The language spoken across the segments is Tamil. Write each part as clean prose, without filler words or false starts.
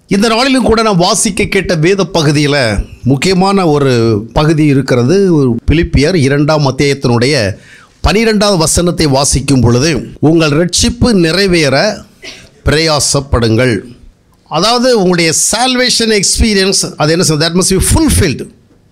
இந்த நாளிலும் கூட நாம் வாசிக்க கேட்ட வேத பகுதியில் முக்கியமான ஒரு பகுதி இருக்கிறது. பிலிப்பியர் 2ஆம் அத்தியாயத்தினுடைய 12வது வசனத்தை வாசிக்கும் பொழுது, உங்கள் ரட்சிப்பு நிறைவேற பிரயாசப்படுங்கள். அதாவது உங்களுடைய சால்வேஷன் எக்ஸ்பீரியன்ஸ் அது என்ன சொல்றது, that must be fulfilled.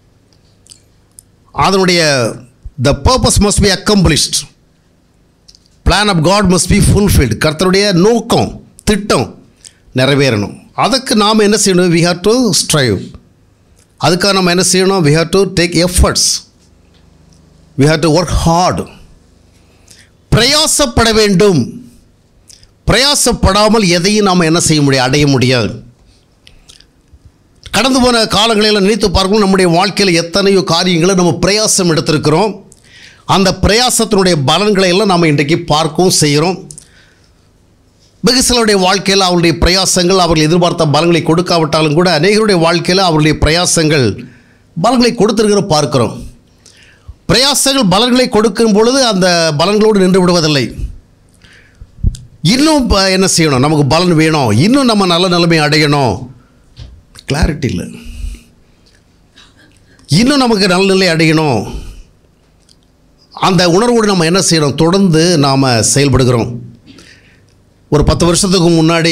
அதனுடைய the purpose must be accomplished. Plan of God must be fulfilled. கர்த்தருடைய நோக்கம் திட்டம் நிறைவேறணும். அதுக்கு நாம் என்ன செய்யணும்? we have to strive. அதுக்காக நம்ம என்ன செய்யணும்? we have to take efforts. we have to work hard. பிரயாசப்பட வேண்டும். பிரயாசப்படாமல் எதையும் நாம் என்ன செய்ய முடியாது, அடைய முடியாது. கடந்து போன காலங்களில் நினைத்து பார்க்கணும், நம்முடைய வாழ்க்கையில் எத்தனையோ காரியங்களை நம்ம பிரயாசம் எடுத்திருக்கிறோம். அந்த பிரயாசத்தினுடைய பலன்களை எல்லாம் நாம் இன்றைக்கு பார்க்கவும் செய்கிறோம். வெகு சிலருடைய வாழ்க்கையில் அவருடைய பிரயாசங்கள் அவர்கள் எதிர்பார்த்த பலன்களை கொடுக்காவிட்டாலும் கூட அநேகருடைய வாழ்க்கையில் அவருடைய பிரயாசங்கள் பலன்களை கொடுத்திருக்கிற பார்க்கிறோம். பிரயாசங்கள் பலன்களை கொடுக்கும் பொழுது அந்த பலன்களோடு நின்று விடுவதில்லை. இன்னும் என்ன செய்யணும், நமக்கு பலன் வேணும், இன்னும் நம்ம நல்ல நிலைமை அடையணும், கிளாரிட்டி இல்லை. இன்னும் நமக்கு நல்ல நிலை அடையணும், அந்த உணர்வோடு நம்ம என்ன செய்யணும், தொடர்ந்து நாம் செயல்படுகிறோம். ஒரு 10 வருஷத்துக்கு முன்னாடி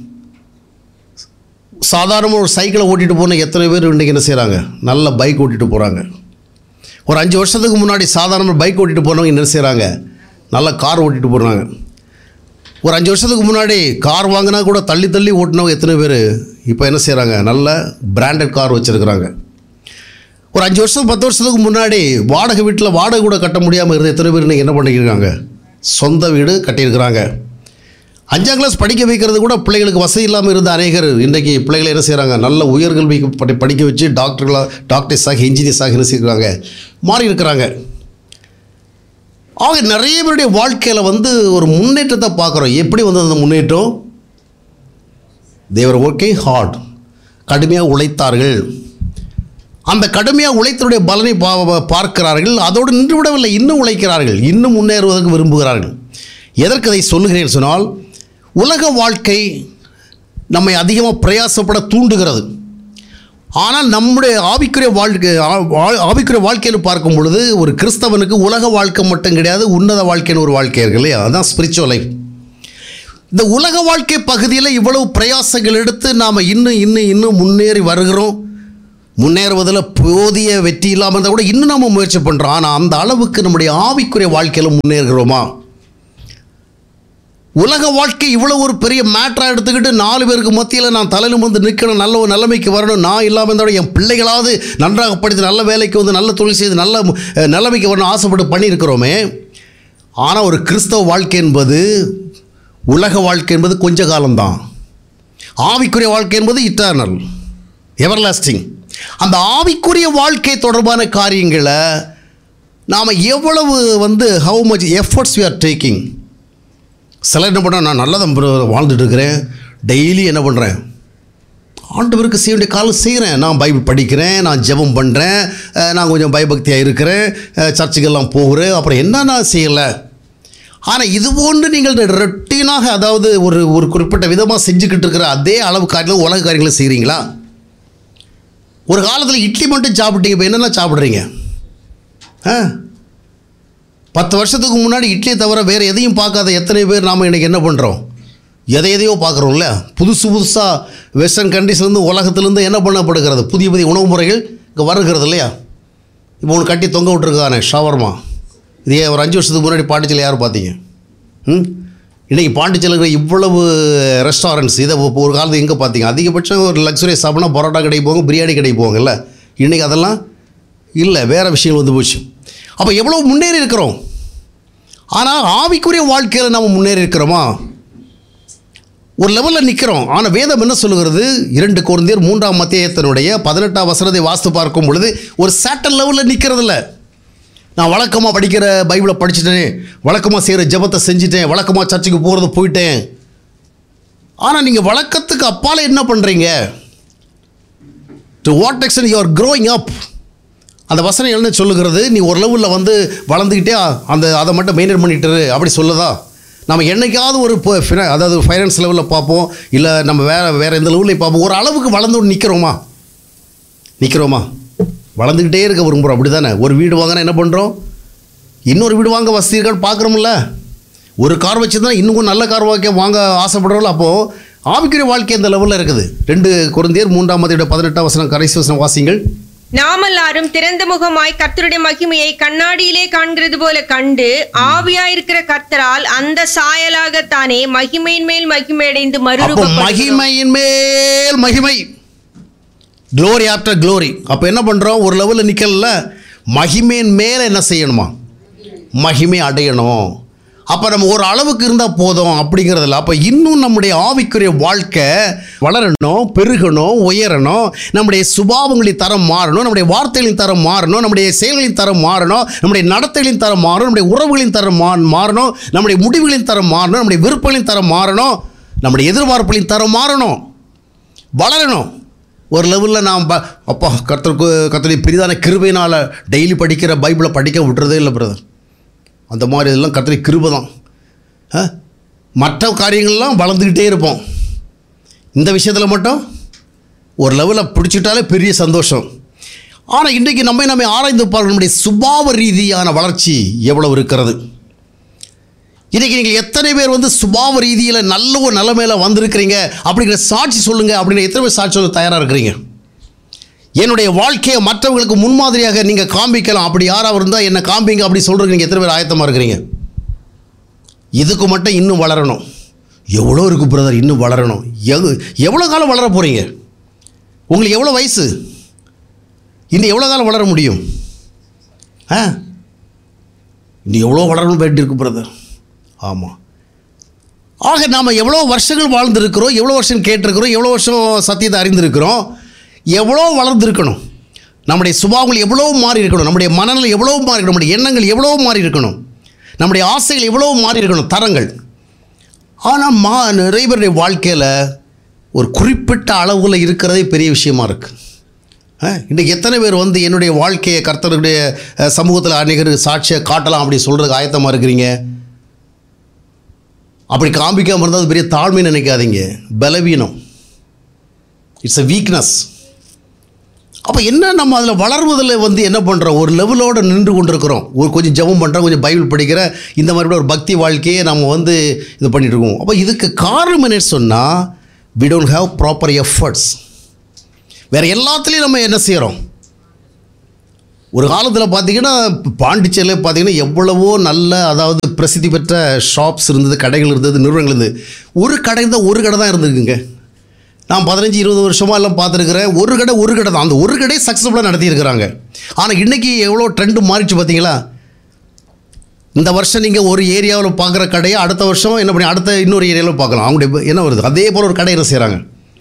சாதாரணமாக ஒரு சைக்கிளை ஓட்டிகிட்டு போன எத்தனை பேர் இன்றைக்கி என்ன செய்கிறாங்க, நல்ல பைக் ஓட்டிகிட்டு போகிறாங்க. ஒரு 5 வருஷத்துக்கு முன்னாடி சாதாரணமாக பைக் ஓட்டிகிட்டு போனவங்க என்ன செய்கிறாங்க, நல்ல கார் ஓட்டிகிட்டு போகிறாங்க. ஒரு 5 வருஷத்துக்கு முன்னாடி கார் வாங்கினா கூட தள்ளி தள்ளி ஓட்டினவங்க எத்தனை பேர் இப்போ என்ன செய்கிறாங்க, நல்ல பிராண்டட் கார் வச்சுருக்கிறாங்க. ஒரு 5 வருஷம் 10 வருஷத்துக்கு முன்னாடி வாடகை வீட்டில் வாடகை கூட கட்ட முடியாமல் இருந்த எத்தனை பேர் இன்றைக்கி என்ன பண்ணியிருக்காங்க, சொந்த வீடு கட்டியிருக்கிறாங்க. 5ஆம் கிளாஸ் படிக்க வைக்கிறது கூட பிள்ளைகளுக்கு வசதி இல்லாமல் இருந்த அநேகர் இன்றைக்கி பிள்ளைகளை என்ன செய்கிறாங்க, நல்ல உயர்கல்வி படிக்க வச்சு டாக்டர்ஸாக இன்ஜினியர்ஸாக என்ன செய்கிறாங்க, மாறி இருக்கிறாங்க. ஆக நிறைய பேருடைய வாழ்க்கையில் ஒரு முன்னேற்றத்தை பார்க்குறோம். எப்படி அந்த முன்னேற்றம்? தேவர் ஒர்க்கிங் ஹார்ட், கடுமையாக உழைத்தார்கள். அந்த கடுமையாக உழைத்தருடைய பலனை பார்க்கிறார்கள். அதோடு நின்று விடவில்லை, இன்னும் உழைக்கிறார்கள், இன்னும் முன்னேறுவதற்கு விரும்புகிறார்கள். எதற்கு அதை சொல்லுகிறேன் சொன்னால், உலக வாழ்க்கை நம்மை அதிகமாக பிரயாசப்பட தூண்டுகிறது. ஆனால் நம்முடைய ஆவிக்குரிய வாழ்க்கையில் பார்க்கும் பொழுது ஒரு கிறிஸ்தவனுக்கு உலக வாழ்க்கை மட்டும் கிடையாது, உன்னத வாழ்க்கைன்னு ஒரு வாழ்க்கை இருக்கு இல்லையா, அதுதான் ஸ்பிரிச்சுவல் லைஃப். இந்த உலக வாழ்க்கை பகுதியில் இவ்வளவு பிரயாசங்கள் எடுத்து நாம் இன்னும் முன்னேறி வருகிறோம். முன்னேறுவதில் போதிய வெற்றி இல்லாமல் இருந்தால் கூட இன்னும் நம்ம முயற்சி பண்ணுறோம். ஆனால் அந்த அளவுக்கு நம்முடைய ஆவிக்குரிய வாழ்க்கையில் முன்னேறுகிறோமா? உலக வாழ்க்கை இவ்வளோ ஒரு பெரிய மேட்டராக எடுத்துக்கிட்டு 4 பேருக்கு மத்தியில் நான் தலையில் வந்து நிற்கணும், நல்ல ஒரு நிலைமைக்கு வரணும், நான் இல்லாமல் இருந்தாலும் என் பிள்ளைகளாவது நன்றாக படித்து நல்ல வேலைக்கு வந்து நல்ல தொழில் செய்து நல்ல நிலைமைக்கு வரணும் ஆசைப்பட்டு பண்ணியிருக்கிறோமே. ஆனால் ஒரு கிறிஸ்தவ வாழ்க்கை என்பது, உலக வாழ்க்கை என்பது கொஞ்ச காலம்தான். ஆவிக்குரிய வாழ்க்கை என்பது இட்டர்னல், எவர்லாஸ்டிங். அந்த ஆவிக்குரிய வாழ்க்கை தொடர்பான காரியங்களை நாம் எவ்வளவு how much efforts we are taking. சிலர் என்ன பண்ணுறேன், நான் நல்லா தான் வாழ்ந்துட்டு இருக்கிறேன், டெய்லி என்ன பண்ணுறேன், ஆண்டவருக்கு செய்ய வேண்டிய காலம் செய்கிறேன், நான் பைபிள் படிக்கிறேன், நான் ஜெபம் பண்ணுறேன், நான் கொஞ்சம் பயபக்தியாக இருக்கிறேன், சர்ச்சுக்கெல்லாம் போகிறேன், அப்புறம் என்ன நான் செய்யலை. ஆனால் இது போன்று நீங்கள் ரொட்டீனாக, அதாவது ஒரு குறிப்பிட்ட விதமாக செஞ்சுக்கிட்டு இருக்கிற அதே அளவு காரியங்களும் உலக காரியங்களும் செய்கிறீங்களா? ஒரு காலத்தில் இட்லி மட்டும் சாப்பிட்டீங்க, இப்போ என்னென்ன சாப்பிட்றீங்க? 10 வருஷத்துக்கு முன்னாடி இட்லியை தவிர வேறு எதையும் பார்க்காத எத்தனை பேர் நாம் இன்றைக்கி என்ன பண்ணுறோம், எதையோ பார்க்குறோம்ல. புதுசாக வெஸ்டர்ன் கண்ட்ரீஸ்லேருந்து உலகத்துலேருந்து என்ன பண்ணப்படுகிறது, புதிய உணவு முறைகள் இங்கே வருகிறது இல்லையா. இப்போ ஒன்று கட்டி தொங்க விட்டுருக்கானே ஷவர்மா, இதே ஒரு 5 வருஷத்துக்கு முன்னாடி பாண்டிச்சேரியில் யார் பார்த்தீங்க? இன்றைக்கி பாண்டிச்சேரியில் இருக்கிற இவ்வளவு ரெஸ்டாரண்ட்ஸ், இதை ஒரு காலத்துக்கு எங்கே பார்த்தீங்க? அதிகபட்சம் ஒரு லக்ஸுரியாக சாப்பிட்னா பரோட்டா கடைக்கு போங்க, பிரியாணி கடைக்கு போங்கல்ல. இன்றைக்கி அதெல்லாம் இல்லை, வேறு விஷயங்கள் வந்து போச்சு. அப்போ எவ்வளோ முன்னேறி இருக்கிறோம். ஆனால் ஆவிக்குரிய வாழ்க்கையில் நம்ம முன்னேறி இருக்கிறோமா? ஒரு லெவலில் நிற்கிறோம். ஆனால் வேதம் என்ன சொல்லுகிறது? 2 கொரிந்தியர் 3ஆம் அத்தியாயத்தினுடைய 18ஆம் வசனத்தை வாசித்து பார்க்கும் பொழுது ஒரு சேட்டன் லெவலில் நிற்கிறதில்ல. நான் வழக்கமாக படிக்கிற பைபிளை படிச்சுட்டேன், வழக்கமாக செய்கிற ஜெபத்தை செஞ்சுட்டேன், வழக்கமாக சர்ச்சுக்கு போகிறது போயிட்டேன். ஆனால் நீங்கள் வழக்கத்துக்கு அப்பால் என்ன பண்ணுறீங்க? To what extend you are growing up. அந்த வசனம் என்ன சொல்லுகிறது? நீ ஒரு லெவலில் வளர்ந்துக்கிட்டே அதை மட்டும் மெயின்டைன் பண்ணிட்டு அப்படி சொல்லுதா? நம்ம என்றைக்காவது ஒரு அதாவது ஃபைனான்ஸ் லெவலில் பார்ப்போம், இல்லை நம்ம வேறு எந்த லெவலில் பார்ப்போம். ஒரு அளவுக்கு வளர்ந்து நிற்கிறோமா? வளர்ந்துக்கிட்டே இருக்க விரும்புகிறோம், அப்படி தானே? ஒரு வீடு வாங்கினா என்ன பண்ணுறோம்? இன்னொரு வீடு வாங்க வசதி இருக்கான்னு பார்க்குறோம்ல. ஒரு கார் வச்சுருந்தா இன்னும் நல்ல கார் வாங்க ஆசைப்படுறோம்ல. அப்போது ஆவிக்குரிய வாழ்க்கை எந்த லெவலில் இருக்குது? 2 கொரிந்தியர் 3:18 கடைசி வசனம் வாசிங்கள். நாம் எல்லாரும் திறந்த முகமாய் கர்த்தருடைய மகிமையை கண்ணாடியிலே காண்கிறது போல கண்டு ஆவியாயிருக்கிற கர்த்தரால் அந்த சாயலாகத்தானே மகிமையின் மேல் மகிமை அடைந்து மகிமையின் மேல் மகிமை, க்ளோரி ஆஃப்டர் க்ளோரி. அப்போ என்ன பண்ணுறோம்? ஒரு லெவலில் நிற்கல, மகிமையின் மேலே என்ன செய்யணுமா? மகிமை அடையணும். அப்போ நம்ம ஒரு அளவுக்கு இருந்தால் போதும் அப்படிங்கிறதில்ல. அப்போ இன்னும் நம்முடைய ஆவிக்குரிய வாழ்க்கை வளரணும், பெருகணும், உயரணும். நம்முடைய சுபாவங்களின் தரம் மாறணும், நம்முடைய வார்த்தைகளின் தரம் மாறணும், நம்முடைய செயல்களின் தரம் மாறணும், நம்முடைய நடத்தைகளின் தரம் மாறணும், நம்முடைய உறவுகளின் தரம் மாறணும், நம்முடைய முடிவுகளின் தரம் மாறணும், நம்முடைய விருப்பங்களின் தரம் மாறணும், நம்முடைய எதிர்பார்ப்புகளின் தரம் மாறணும், வளரணும். ஒரு லெவலில் நாம் அப்பா கர்த்தருடைய பெரிதான கிருபையினால் டெய்லி படிக்கிற பைபிளை படிக்க விட்டுறதே இல்லை பிரதர். அந்த மாதிரி இதெல்லாம் கர்த்தருடைய கிருபை தான். மற்ற காரியங்கள்லாம் வளர்ந்துக்கிட்டே இருப்போம். இந்த விஷயத்தில் மட்டும் ஒரு லெவலில் பிடிச்சிட்டாலே பெரிய சந்தோஷம். ஆனால் இன்றைக்கு நம்ம ஆராய்ந்து பார்க்க நம்முடைய சுபாவ ரீதியான வளர்ச்சி எவ்வளவு இருக்கிறது. இன்றைக்கி நீங்கள் எத்தனை பேர் சுபாவ ரீதியில் நல்ல ஒரு நிலைமையில் வந்திருக்கிறீங்க அப்படிங்கிற சாட்சி சொல்லுங்கள். அப்படின்னு எத்தனை பேர் சாட்சி சொல்ல தயாராக இருக்கிறீங்க? என்னுடைய வாழ்க்கையை மற்றவங்களுக்கு முன்மாதிரியாக நீங்கள் காண்பிக்கலாம். அப்படி யாராவது இருந்தால் என்னை காண்பிங்க அப்படி சொல்கிறீங்க. நீங்கள் எத்தனை பேர் ஆயத்தமாக இருக்கிறீங்க? இதுக்கு மட்டும் இன்னும் வளரணும். எவ்வளோ இருக்குது பிரதர், இன்னும் வளரணும். எவ்வளோ காலம் வளர போகிறீங்க? உங்களுக்கு எவ்வளோ வயசு? இன்னும் எவ்வளோ காலம் வளர முடியும்? இன்னும் எவ்வளோ வளரணும் வேண்டியிருக்கு பிரதர். ஆமாம். ஆக நாம் எவ்வளோ வருஷங்கள் வாழ்ந்துருக்கிறோம், எவ்வளோ வருஷம் கேட்டிருக்கிறோம், எவ்வளோ வருஷம் சத்தியத்தை அறிந்திருக்கிறோம், எவ்வளோ வளர்ந்துருக்கணும். நம்முடைய சுபாவங்கள் எவ்வளோ மாறி இருக்கணும், நம்முடைய மனநிலை எவ்வளோ மாறி இருக்கணும், நம்முடைய எண்ணங்கள் எவ்வளோ மாறி இருக்கணும், நம்முடைய ஆசைகள் எவ்வளோ மாறி இருக்கணும், தரங்கள். ஆனால் நிறைய பேருடைய வாழ்க்கையில் ஒரு குறிப்பிட்ட அளவில் இருக்கிறதே பெரிய விஷயமா இருக்குது. இன்றைக்கு எத்தனை பேர் என்னுடைய வாழ்க்கையை கர்த்தருடைய சமூகத்தில் அநேகர் சாட்சியை காட்டலாம் அப்படி சொல்கிறதுக்கு ஆயத்தமாக இருக்கிறீங்க? அப்படி காண்பிக்காமல் இருந்தால் அது பெரிய தாழ்மை நினைக்காதீங்க, பலவீனம். It's a weakness. அப்போ என்ன நம்ம அதில் வளர்வதில் என்ன பண்ணுறோம்? ஒரு லெவலோடு நின்று கொண்டிருக்கிறோம். கொஞ்சம் ஜெபம் பண்ணுறோம், கொஞ்சம் பைபிள் படிக்கிற, இந்த மாதிரி ஒரு பக்தி வாழ்க்கையை நம்ம இது பண்ணிகிட்ருக்கோம். அப்போ இதுக்கு காரணம் என்னன்னு சொன்னால், we don't have proper efforts. வேறு எல்லாத்துலேயும் நம்ம என்ன செய்கிறோம்? ஒரு காலத்தில் பார்த்திங்கன்னா பாண்டிச்சேரியில் பார்த்திங்கன்னா எவ்வளவோ நல்ல, அதாவது பிரசித்தி பெற்ற ஷாப்ஸ் இருந்தது, கடைகள் இருந்தது, நிறுவனங்கள் இருந்தது. ஒரு கடை தான் இருந்திருக்குங்க. நான் 15-20 வருஷமாக எல்லாம் பார்த்துருக்குறேன். ஒரு கடை தான். அந்த ஒரு கடையை சக்ஸஸ்ஃபுல்லாக நடத்தியிருக்கிறாங்க. ஆனால் இன்றைக்கி எவ்வளோ ட்ரெண்டு மாறிச்சு பார்த்தீங்களா? இந்த வருஷம் நீங்கள் ஒரு ஏரியாவில் பார்க்குற கடையை அடுத்த வருஷம் என்ன பண்ணி அடுத்த இன்னொரு ஏரியாவில் பார்க்கலாம். அவங்களுடைய என்ன வருது, அதே போல் ஒரு கடை என்ன செய்கிறாங்க.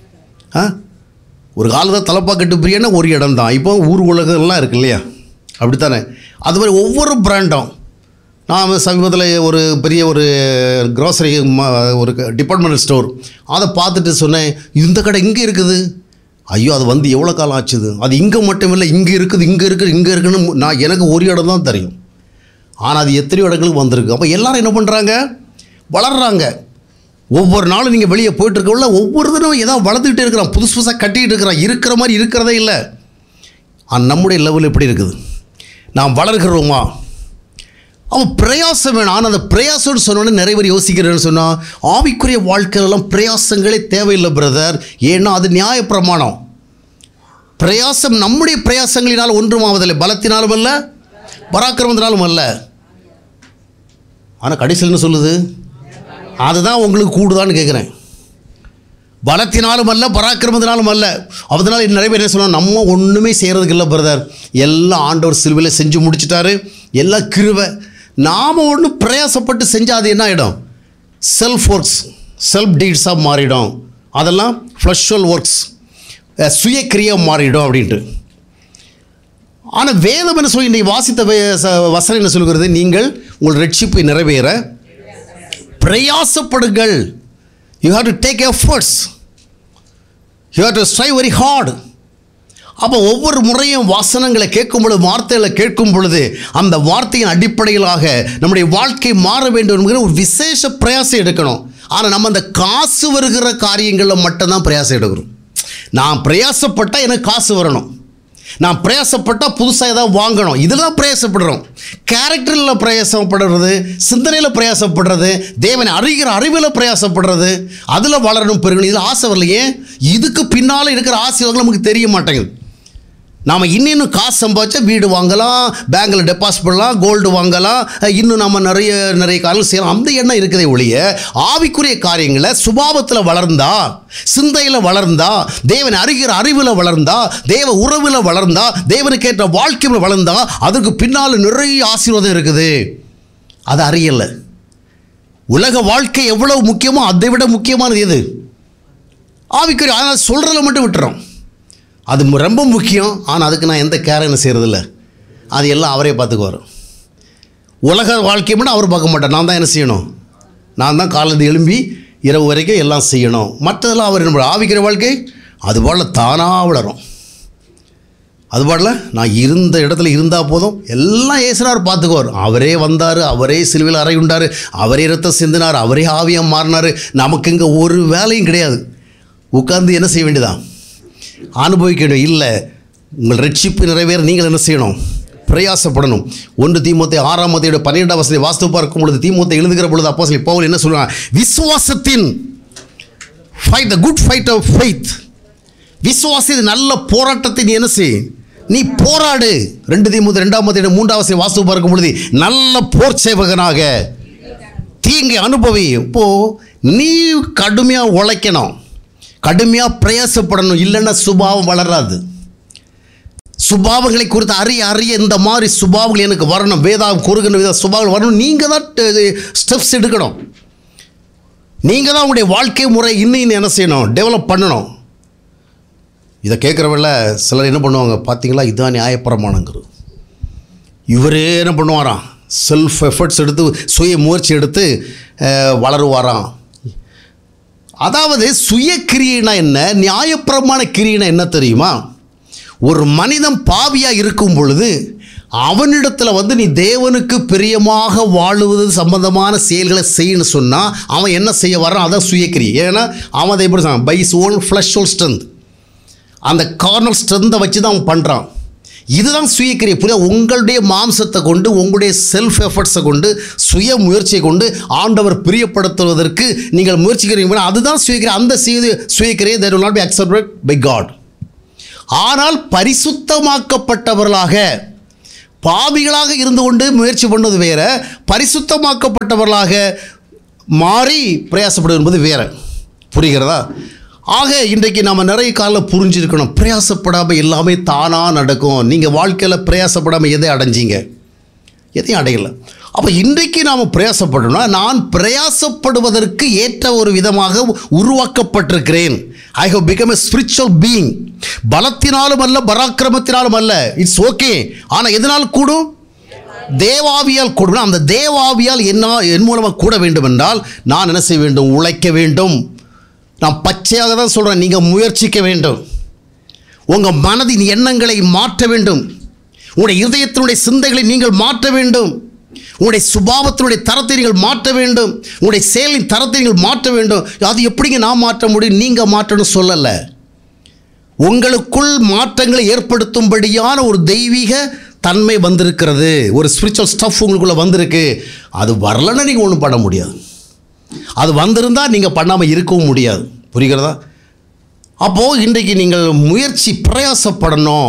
ஒரு காலத்தில் தலப்பாக்கட்டு பிரியாணி ஒரு இடம் தான், இப்போ ஊர் உலகம்லாம் இருக்குது இல்லையா? அப்படித்தானே? அது மாதிரி ஒவ்வொரு பிராண்டும். நான் சமீபத்தில் ஒரு பெரிய ஒரு க்ரோசரி ஒரு டிபார்ட்மெண்டல் ஸ்டோர் அதை பார்த்துட்டு சொன்னேன், இந்த கடை இங்கே இருக்குது. ஐயோ, அது எவ்வளோ காலம் ஆச்சுது? அது இங்கே மட்டும் இல்லை, இங்கே இருக்குன்னு எனக்கு ஒரு இடம் தான் தெரியும். ஆனால் அது எத்தனையோ இடங்களுக்கு வந்திருக்கு. அப்போ எல்லோரும் என்ன பண்ணுறாங்க? வளர்கிறாங்க. ஒவ்வொரு நாளும் நீங்கள் வெளியே போயிட்டுருக்கல, ஒவ்வொரு தினம் ஏதாவது வளர்த்துக்கிட்டே இருக்கிறான், புதுசாக கட்டிகிட்டு இருக்கிறான். இருக்கிற மாதிரி இருக்கிறதே இல்லை. ஆனால் நம்முடைய லெவல் எப்படி இருக்குது? நாம் வளர்கிறோமா? அவன் பிரயாசம் வேணும். ஆனால் அந்த பிரயாசம்னு சொன்னோன்னே நிறைய பேர் யோசிக்கிறேன்னு சொன்னால், ஆவிக்குரிய வாழ்க்கையிலலாம் பிரயாசங்களே தேவையில்லை பிரதர். ஏன்னா அது நியாயப்பிரமாணம். பிரயாசம் நம்முடைய பிரயாசங்களினால் ஒன்றும் ஆவதில்லை, பலத்தினாலும் அல்ல, பராக்கிரமத்தினாலும் அல்ல. ஆனால் கடைசியில் என்ன சொல்லுது? அதுதான் உங்களுக்கு கூடுதான்னு கேட்குறேன். பலத்தினாலும் அல்ல, பராக்கிரமத்தினாலும் அல்ல. அதனால் நிறைய பேர் என்ன சொன்னால், நம்ம ஒன்றுமே செய்கிறதுக்கு இல்லை பிரதர், எல்லாம் ஆண்டவர் சிலுவையில் செஞ்சு முடிச்சிட்டாரு, எல்லாம் கிருபை. நாம் ஒன்று பிரயாசப்பட்டு செஞ்சால் அது என்ன ஆகிடும்? செல்ஃப் ஒர்க்ஸ், செல்ஃப் டீட்ஸாக மாறிடும். அதெல்லாம் ஃப்ளஷுவல் ஒர்க்ஸ், சுயக்கிரியாக மாறிடும் அப்படின்ட்டு. ஆனால் வேதம் என்ன சொல்லி இன்றைக்கு வாசித்த வசனம் என்ன சொல்கிறது? நீங்கள் உங்கள் ரட்சிப்பை நிறைவேற பிரயாசப்படுங்கள். You have to take efforts. You have to strive very hard. அப்போ ஒவ்வொரு முறையும் வசனங்களை கேட்கும் பொழுது, வார்த்தைகளை கேட்கும் பொழுது, அந்த வார்த்தையின் அடிப்படையிலாக நம்முடைய வாழ்க்கை மாற வேண்டும் என்கிற ஒரு விசேஷ பிரயாசம் எடுக்கணும். ஆனால் நம்ம அந்த காசு வருகிற காரியங்களில் மட்டும்தான் பிரயாசம் எடுக்கிறோம். நான் பிரயாசப்பட்டால் எனக்கு காசு வரணும், நான் பிரயாசப்பட்டால் புதுசாக ஏதாவது வாங்கணும், இதில் தான் பிரயாசப்படுறோம். கேரக்டரில் பிரயாசப்படுறது, சிந்தனையில் பிரயாசப்படுறது, தேவனை அறிகிற அறிவில் பிரயாசப்படுறது, அதில் வளரணும், பெருகணும், இதில் ஆசை வரலையே. இதுக்கு பின்னால் இருக்கிற ஆசைகள் நமக்கு தெரிய மாட்டேங்குது. நாம் இன்னும் காசு சம்பாதிச்சா வீடு வாங்கலாம், பேங்கில் டெபாசிட் பண்ணலாம், கோல்டு வாங்கலாம், இன்னும் நம்ம நிறைய காரியங்கள் செய்யலாம், அந்த எண்ணம் இருக்குதே ஒழிய ஆவிக்குரிய காரியங்களை சுபாவத்தில் வளர்ந்தா, சிந்தையில் வளர்ந்தா, தேவனை அறிகிற அறிவில் வளர்ந்தா, தேவ உறவில் வளர்ந்தா, தேவனுக்கேற்ற வாழ்க்கையில் வளர்ந்தா, அதுக்கு பின்னால் நிறைய ஆசீர்வாதம் இருக்குது. அது அறியலை. உலக வாழ்க்கை எவ்வளவு முக்கியமோ அதை விட முக்கியமானது எது? ஆவிக்குரிய. அதனால் சொல்கிறத மட்டும் விட்டுறோம். அது ரொம்ப முக்கியம், ஆனால் அதுக்கு நான் எந்த கேரையும் செய்கிறதில்ல. அது எல்லாம் அவரே பார்த்துக்குவார். உலக வாழ்க்கையை மட்டும் அவர் பார்க்க மாட்டார். நான் தான் என்ன செய்யணும்? நான் தான் காலையில் எழும்பி இரவு வரைக்கும் எல்லாம் செய்யணும். மற்றதெல்லாம் அவர் என்ன? ஆவிக்கிற வாழ்க்கை அதுபோல் தானாக வளரும். அதுபோல் நான் இருந்த இடத்துல இருந்தால் போதும், எல்லாம் ஏசுனார் பார்த்துக்குவார். அவரே வந்தார், அவரே சிலுவையில் அறை உண்டார், அவரே இரத்தம் சிந்தினார், அவரே ஆவியாக மாறினார். நமக்கு இங்கே ஒரு வேலையும் கிடையாது. உட்கார்ந்து என்ன செய்ய வேண்டியதான்? அனுபவிக்க வேண்டும். இல்லை, உங்கள் ரட்சிப்பு நிறைவேற நீங்கள் என்ன செய்யணும்? பிரயாசப்படணும். 1 தீமோத்தேயு 6:12 வாஸ்து பார்க்கும் பொழுது, தீமோத்தேயு எழுதுகிற பொழுது அப்போஸ்தலன் பவுல் என்ன சொல்றாங்க? விசுவாசத்தின் fight, the good fight of faith. விசுவாசத்தின் நல்ல போராட்டத்தை நீ என்ன செய்? நீ போராடு. 2 தீமோத்தேயு 2:3 வாஸ்து பார்க்கும் பொழுது, நல்ல போர் சேவகனாக தீங்கை அனுபவி. இப்போ நீ கடுமையாக உழைக்கணும், கடுமையாக பிரயாசப்படணும். இல்லைன்னா சுபாவம் வளராது. சுபாவங்களை குறித்து அறிய இந்த மாதிரி சுபாவங்கள் எனக்கு வரணும், வேதாவும் கூறுகின்ற வித சுபாவங்கள் வரணும். நீங்கள் தான் ஸ்டெப்ஸ் எடுக்கணும். நீங்கள் தான் உங்களுடைய வாழ்க்கை முறை இன்னும் என்ன செய்யணும்? டெவலப் பண்ணணும். இதை கேட்குறவங்கள சிலர் என்ன பண்ணுவாங்க பார்த்தீங்களா? இதுதான் நியாயப்பிரமாணங்கிறது. இவரே என்ன பண்ணுவாராம்? செல்ஃப் எஃபர்ட்ஸ் எடுத்து, சுய முயற்சி எடுத்து வளருவாராம். அதாவது சுய கிரியைனா என்ன, நியாயப்பிரமாண கிரியைனா என்ன தெரியுமா? ஒரு மனிதன் பாவியாக இருக்கும் பொழுது அவனிடத்தில் நீ தேவனுக்கு பிரியமாக வாழுவது சம்பந்தமான செயல்களை செய்யணும்னு சொன்னால் அவன் என்ன செய்ய வரான்? அதான் சுயக்கிரியை. ஏன்னா அவன் அதை எப்படி by is own flush own strength, அந்த கார்னல் ஸ்ட்ரென்த்தை வச்சு தான் அவன் பண்ணுறான். இதுதான் சுயக்கிரியை. புரியுதா? உங்களுடைய மாம்சத்தை கொண்டு, உங்களுடைய செல்ஃப் எஃபர்ட்ஸை கொண்டு, சுய முயற்சியை கொண்டு ஆண்டவர் பிரியப்படுத்துவதற்கு நீங்கள் முயற்சிக்கிறீங்க. அதுதான் சுயக்கிரியை. அந்த சுயக்கிரியை that will not be accepted by God. ஆனால் பரிசுத்தமாக்கப்பட்டவர்களாக, பாவிகளாக இருந்து கொண்டு முயற்சி பண்ணுவது வேற, பரிசுத்தமாக்கப்பட்டவர்களாக மாறி பிரயாசப்படுவது என்பது வேற. புரிகிறதா? ஆக இன்றைக்கு நம்ம நிறைய காலில் புரிஞ்சிருக்கணும். பிரயாசப்படாமல் எல்லாமே தானாக நடக்கும். நீங்கள் வாழ்க்கையில் பிரயாசப்படாமல் எதை அடைஞ்சிங்க? எதையும் அடையலை. அப்போ இன்றைக்கு நாம் பிரயாசப்படணும்னா, நான் பிரயாசப்படுவதற்கு ஏற்ற ஒரு விதமாக உருவாக்கப்பட்டிருக்கிறேன். I have become a spiritual being. பலத்தினாலும் அல்ல, பராக்கிரமத்தினாலும் அல்ல. It's okay. ஆனால் எதனால் கூடும்? தேவாவியால் கூடும். அந்த தேவாவியால் என் மூலமாக கூட வேண்டும் என்றால் நான் என்ன செய்ய வேண்டும்? உழைக்க வேண்டும். நான் பச்சையாக தான் சொல்கிறேன், நீங்கள் முயற்சிக்க வேண்டும். உங்கள் மனதின் எண்ணங்களை மாற்ற வேண்டும். உங்களுடைய இதயத்தினுடைய சிந்தைகளை நீங்கள் மாற்ற வேண்டும். உங்களுடைய சுபாவத்தினுடைய தரத்தை நீங்கள் மாற்ற வேண்டும். உங்களுடைய செயலின் தரத்தை நீங்கள் மாற்ற வேண்டும். அது எப்படிங்க நான் மாற்ற முடியும்? நீங்கள் மாற்றணும் சொல்லலை. உங்களுக்குள் மாற்றங்களை ஏற்படுத்தும்படியான ஒரு தெய்வீக தன்மை வந்திருக்கிறது. ஒரு ஸ்பிரிச்சுவல் ஸ்டஃப் உங்களுக்குள்ளே வந்திருக்கு. அது வரலன்னா நீங்கள் ஒன்றும் பண்ண முடியாது. அது வந்திருந்தால் நீங்கள் பண்ணாமல் இருக்கவும் முடியாது. புரிகிறதா? அப்போது இன்றைக்கு நீங்கள் முயற்சி பிரயாசப்படணும்.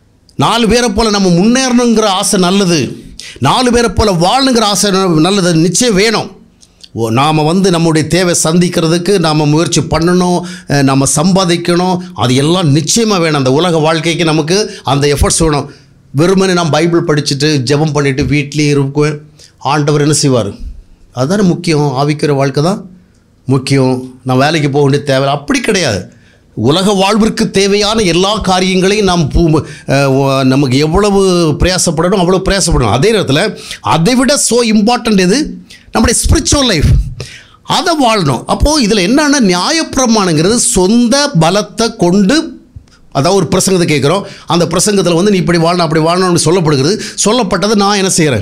4 பேரை போல் நம்ம முன்னேறணுங்கிற ஆசை நல்லது. 4 பேரை போல் வாழணுங்கிற ஆசை நல்லது, நிச்சயம் வேணும். நாம் நம்முடைய தேவை சந்திக்கிறதுக்கு நாம் முயற்சி பண்ணணும், நம்ம சம்பாதிக்கணும். அது எல்லாம் நிச்சயமாக வேணும். அந்த உலக வாழ்க்கைக்கு நமக்கு அந்த எஃபர்ட்ஸ் வேணும். வெறுமனே நான் பைபிள் படிச்சுட்டு ஜெபம் பண்ணிவிட்டு வீட்லேயே இருக்குவேன். ஆண்டவர் என்ன செய்வார்? அதுதானே முக்கியம். ஆவிக்கிற வாழ்க்கை தான் முக்கியம். நான் வேலைக்கு போக வேண்டிய தேவை அப்படி கிடையாது. உலக வாழ்விற்கு தேவையான எல்லா காரியங்களையும் நாம் நமக்கு எவ்வளவு பிரயாசப்படணும் அவ்வளோ பிரயாசப்படணும். அதே நேரத்தில் அதை விட இம்பார்ட்டண்ட் எது? நம்முடைய ஸ்பிரிச்சுவல் லைஃப், அதை வாழணும். அப்போது இதில் என்னென்னா, நியாயப்பிரமாணங்கிறது சொந்த பலத்தை கொண்டு அதாவது ஒரு பிரசங்கத்தை கேட்குறோம், அந்த பிரசங்கத்தில் வந்து நீ இப்படி வாழணும் அப்படி வாழணும்னு சொல்லப்படுகிறது. சொல்லப்பட்டதை நான் என்ன செய்கிறேன்,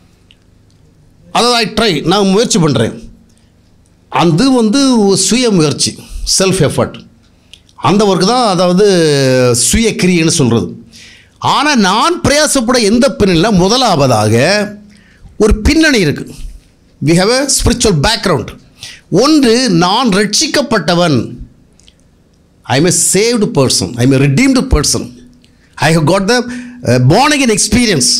அதாவது நான் முயற்சி பண்ணுறேன். அது வந்து சுய முயற்சி, செல்ஃப் எஃபர்ட், அந்த ஒர்க்கு தான் அதாவது சுய கிரியைன்னு சொல்கிறது. ஆனால் நான் பிரயாசப்பட எந்த பின்னணியில் முதலாவதாக ஒரு பின்னணி இருக்குது. We have a spiritual background. ஒன்று, நான் ரட்சிக்கப்பட்டவன். I am a saved person, I am a redeemed person, I have got the born again experience,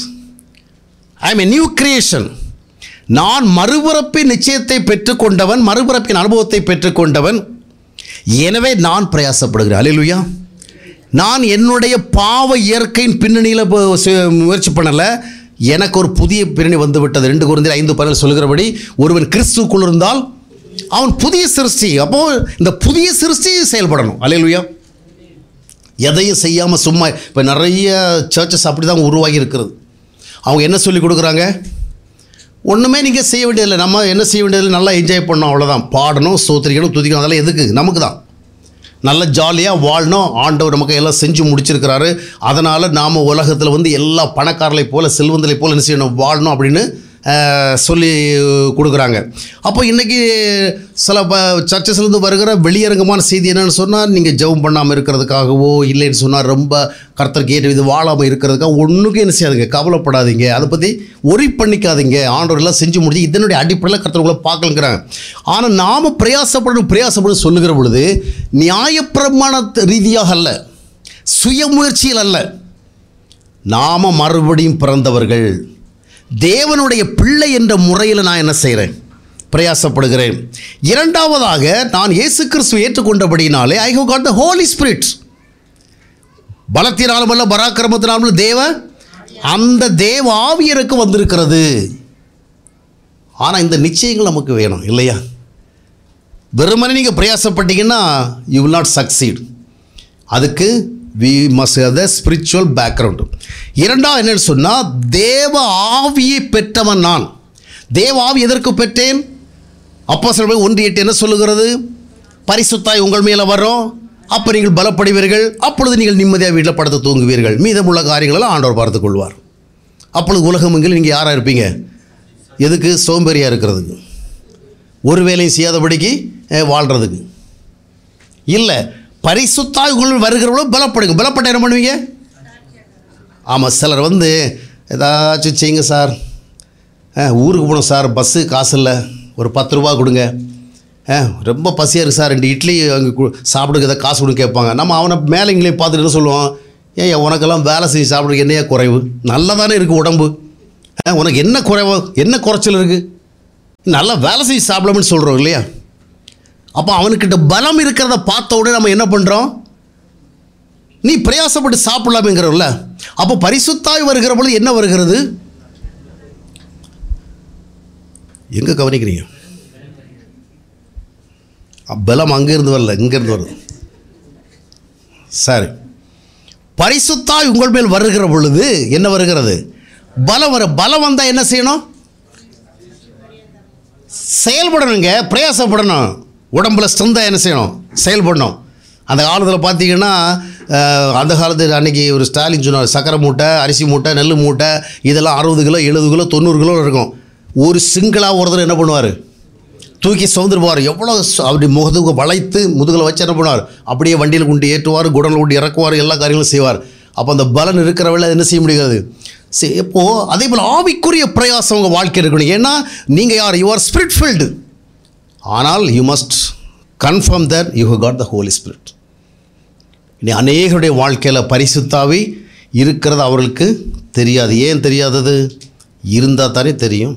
I am a new creation. நான் மறுபிறப்பின் நிச்சயத்தை பெற்றுக்கொண்டவன், மறுபிறப்பின் அனுபவத்தை பெற்றுக்கொண்டவன். எனவே நான் பிரயாசப்படுகிறேன். அல்லேலூயா. நான் என்னுடைய பாவ இயற்கையின் பின்னணியில் முயற்சி பண்ணலை, எனக்கு ஒரு புதிய பின்னணி வந்து விட்டது. 2 கொரிந்தியர் 5:10 சொல்கிறபடி ஒருவன் கிறிஸ்துவுக்குள் இருந்தால் அவன் புதிய சிருஷ்டி. அப்போது இந்த புதிய சிருஷ்டி செயல்படணும். அல்லேலூயா. எதையும் செய்யாமல் சும்மா, இப்போ நிறைய சர்ச்சஸ் அப்படி தான் உருவாகி இருக்கிறது. அவங்க என்ன சொல்லி கொடுக்குறாங்க, ஒன்றுமே நீங்கள் செய்ய வேண்டியதில்லை, நம்ம என்ன செய்ய வேண்டியதில்லை, நல்லா என்ஜாய் பண்ணோம், அவ்வளோதான். பாடணும், ஸ்தோத்திரிக்கணும், துதிக்கணும், அதெல்லாம் எதுக்கு, நமக்கு தான். நல்ல ஜாலியாக வாழணும், ஆண்டவர் நமக்கு எல்லாம் செஞ்சு முடிச்சிருக்கிறாரு. அதனால் நாம் உலகத்தில் வந்து எல்லா பணக்காரர்களை போல் செல்வந்தலை போல் என்ன செய்யணும், வாழணும் அப்படின்னு சொல்லி கொடுக்குறாங்க. அப்போ இன்றைக்கி சில சர்ச்சஸ்லேருந்து வருகிற வெளியரங்கமான செய்தி என்னென்னு சொன்னால், நீங்கள் ஜெபம் பண்ணாமல் இருக்கிறதுக்காகவோ இல்லைன்னு சொன்னால் ரொம்ப கர்த்தருக்கு ஏற்ற இது வாழாமல் இருக்கிறதுக்காக ஒன்றுக்கும் என்ன செய்யாதுங்க, கவலைப்படாதீங்க, அதை பற்றி ஒரி பண்ணிக்காதீங்க, ஆண்டவர் எல்லாம் செஞ்சு முடிச்சு இதனுடைய அடிப்படையில் கர்த்தர்களை பார்க்கலங்கிறாங்க. ஆனால் நாம் பிரயாசப்படும் சொல்லுகிற பொழுது நியாயப்பிரமாண ரீதியாக அல்ல, சுயமுயற்சியில் அல்ல, நாம் மறுபடியும் பிறந்தவர்கள், தேவனுடைய பிள்ளை என்ற முறையில் நான் என்ன செய்கிறேன், பிரயாசப்படுகிறேன். இரண்டாவதாக, நான் இயேசு கிறிஸ்துவை ஏற்றுக்கொண்டபடினாலே I have got the Holi spirit. பலத்தினாலும் அல்ல பராக்கிரமத்தினாலும் அந்த தேவ ஆவி எனக்கு வந்திருக்கிறது. ஆனால் இந்த நிச்சயங்கள் நமக்கு வேணும் இல்லையா? வெறுமனே நீங்கள் பிரயாசப்பட்டீங்கன்னா யூ வில் நாட் சக்சீட். அதுக்கு we must have the spiritual background. இரண்டாவது என்னன்னு சொன்னால், தேவ ஆவியை பெற்றவன் நான். தேவ ஆவி எதற்கு பெற்றேன்? அப்போஸ்தலர் 1:8 என்ன சொல்லுகிறது? பரிசுத்தாய் உங்கள் மேலே வரும், அப்போ நீங்கள் பலப்படுவீர்கள், அப்பொழுது நீங்கள் நிம்மதியாக வீட்டில் படுத்து தூங்குவீர்கள், மீதமுள்ள காரியங்களெல்லாம் ஆண்டவர் பார்த்து கொள்வார். அப்பொழுது உலகமெங்கிலும் நீங்கள் யாராக இருப்பீங்க? எதுக்கு? சோம்பேறியாக இருக்கிறதுக்கு, ஒரு வேலையும் செய்யாதபடிக்கு வாழ்கிறதுக்கு இல்லை. பரிசுத்தாய் உங்கள் வருகிறவங்களோ பலப்படுங்க. பலப்பட்ட என்ன பண்ணுவீங்க? ஆமாம், சிலர் வந்து ஏதாச்சும் செய்யுங்க சார், ஊருக்கு போகணும் சார், பஸ்ஸு காசு இல்லை, ஒரு 10 ரூபா கொடுங்க, ரொம்ப பசியாக இருக்குது சார், 2 இட்லி அங்கே சாப்பிடுங்க, ஏதாவது காசு கொடுங்க கேட்பாங்க. நம்ம அவனை மேலே இங்கேயே பார்த்துட்டு என்ன சொல்லுவோம், ஏன் உனக்கெல்லாம் வேலை செஞ்சு சாப்பிட்றதுக்கு என்னையா குறைவு, நல்லா தானே இருக்குது உடம்பு, உனக்கு என்ன குறைவு, என்ன குறைச்சல் இருக்குது, நல்லா வேலை செஞ்சு சாப்பிடலாம்னு சொல்கிறோம் இல்லையா? அப்போ அவனுக்கிட்ட பலம் இருக்கிறத பார்த்த உடனே நம்ம என்ன பண்ணுறோம், நீ பிரயாசப்பட்டு சாப்பிடலாமேங்கிறோம்ல. அப்போ பரிசுத்தாய் வருகிற பொழுது என்ன வருகிறது? எங்கே கவனிக்கிறீங்க? பலம் அங்கேருந்து வரல, இங்கேருந்து வருது. சரி, பரிசுத்தாய் உங்கள் மேல் வருகிற பொழுது என்ன வருகிறது? பலம் பலம் வந்தால் என்ன செய்யணும்? செயல்படணுங்க, பிரயாசப்படணும். உடம்புல ஸ்ட்ரென்த்தாக என்ன செய்யணும்? செயல்படணும். அந்த காலத்தில் பார்த்தீங்கன்னா, அந்த காலத்தில் அன்றைக்கி ஒரு ஸ்டாலின் சொன்னார், சக்கரை மூட்டை, அரிசி மூட்டை, நெல் மூட்டை இதெல்லாம் 60 கிலோ 70 கிலோ 90 கிலோ இருக்கும். ஒரு சிங்கிளாக ஒருத்தர் என்ன பண்ணுவார், தூக்கி சுதந்திரம் போவார். எவ்வளோ அப்படி முகத்துக்கு வளைத்து முதுகில் வச்சு என்ன பண்ணுவார், அப்படியே வண்டியில் கொண்டு ஏற்றுவார், குடலில் கொண்டு இறக்குவார், எல்லா காரியங்களும் செய்வார். அப்போ அந்த பலன் இருக்கிறவள என்ன செய்ய முடியாது. சரி, இப்போது அதே போல் ஆவிக்குரிய பிரயாசம் உங்கள் வாழ்க்கை இருக்கணும். ஏன்னா நீங்கள் யார்? You are spirit field. ஆனால் you must confirm that you have got the Holi spirit. இனி அநேகருடைய வாழ்க்கையில் பரிசுத்தாவி இருக்கிறது அவர்களுக்கு தெரியாது. ஏன் தெரியாதது? இருந்தால் தானே தெரியும்.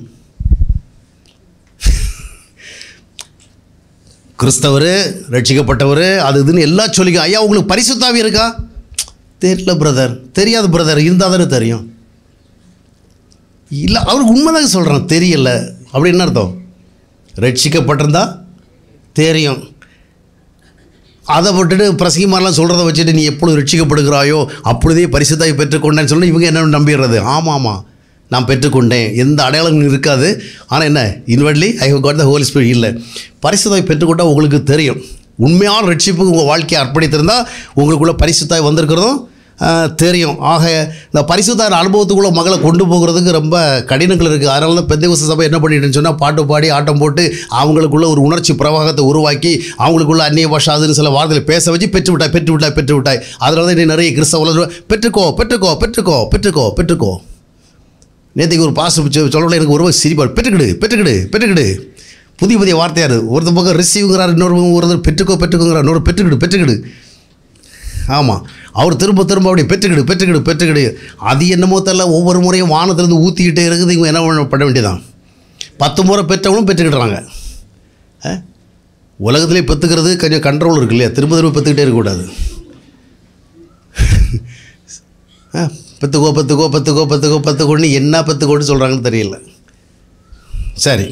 கிறிஸ்தவர், ரட்சிக்கப்பட்டவர், அது இதுன்னு எல்லாம் சொல்லிக்க, ஐயா உங்களுக்கு பரிசுத்தாவி இருக்கா? தெரியல பிரதர். தெரியாது பிரதர், இருந்தால் தானே தெரியும். இல்லை, அவருக்கு உண்மைதாக சொல்கிறேன், தெரியல அப்படி என்ன அர்த்தம்? ரட்சிக்கப்பட்டிருந்தா தெரியும். அதை விட்டுட்டு பிரசங்கி மாதிரிலாம் சொல்கிறத வச்சுட்டு நீ எப்பொழுது ரட்சிக்கப்படுகிறாயோ அப்பொழுதே பரிசுத்தாய் பெற்றுக்கொண்டேன்னு சொல்லி இவங்க என்ன நம்பிடுறது? ஆமாம் நான் பெற்றுக்கொண்டேன், எந்த அடையாளங்களும் இருக்காது. ஆனால் என்ன, இன்வெர்ட்லி I have got the Holi spirit. இல்லை, பரிசுத்தாய் பெற்றுக்கொண்டால் உங்களுக்கு தெரியும். உண்மையான ரட்சிப்புக்கு உங்கள் வாழ்க்கையை அர்ப்பணித்திருந்தால் உங்களுக்குள்ளே பரிசுத்தாய் வந்திருக்கிறதும் தெரியும். ஆக இந்த பரிசுத்தார் அனுபவத்துக்குள்ளே மகளை கொண்டு போகிறதுக்கு ரொம்ப கடினங்கள் இருக்குது. அதனால தான் பெந்தேகோஸ்து சபை என்ன பண்ணிட்டுன்னு சொன்னால் பாட்டு பாடி ஆட்டம் போட்டு அவங்களுக்குள்ள ஒரு உணர்ச்சி பிரவாகத்தை உருவாக்கி அவங்களுக்குள்ள அந்நிய பாஷை அதுன்னு சில வார்த்தைகளை பேச வச்சு பெற்று விட்டாய். அதனால தான் நிறைய கிறிஸ்தவ பெற்றுக்கோ. நேற்றுக்கு ஒரு பாச சொல்ல எனக்கு ஒரு சிரிப்பார், பெற்றுக்கிடு. புதிய வார்த்தையார். ஒருத்தர் பக்கம் ரிசீவ்ங்கிறார், ஒருத்தர் பெற்றுக்கோங்கிறார், இன்னொரு பெற்றுக்கிடு. ஆமாம், அவர் திரும்ப அப்படி பெற்றுக்கிடு. அது என்னமோ தெரியல, ஒவ்வொரு முறையும் வானத்திலேருந்து ஊற்றிக்கிட்டே இருக்குது. இவங்க என்ன பண்ண வேண்டியதான், 10 முறை பெற்றவங்களும் பெற்றுக்கிட்டுறாங்க. உலகத்திலே பெற்றுக்கிறது கொஞ்சம் கண்ட்ரோல் இருக்கு இல்லையா, திரும்ப பெற்றுக்கிட்டே இருக்கக்கூடாது. பெற்றுக்கோன்னு என்ன பெற்றுக்கோன்னு சொல்கிறாங்கன்னு தெரியல. சரி,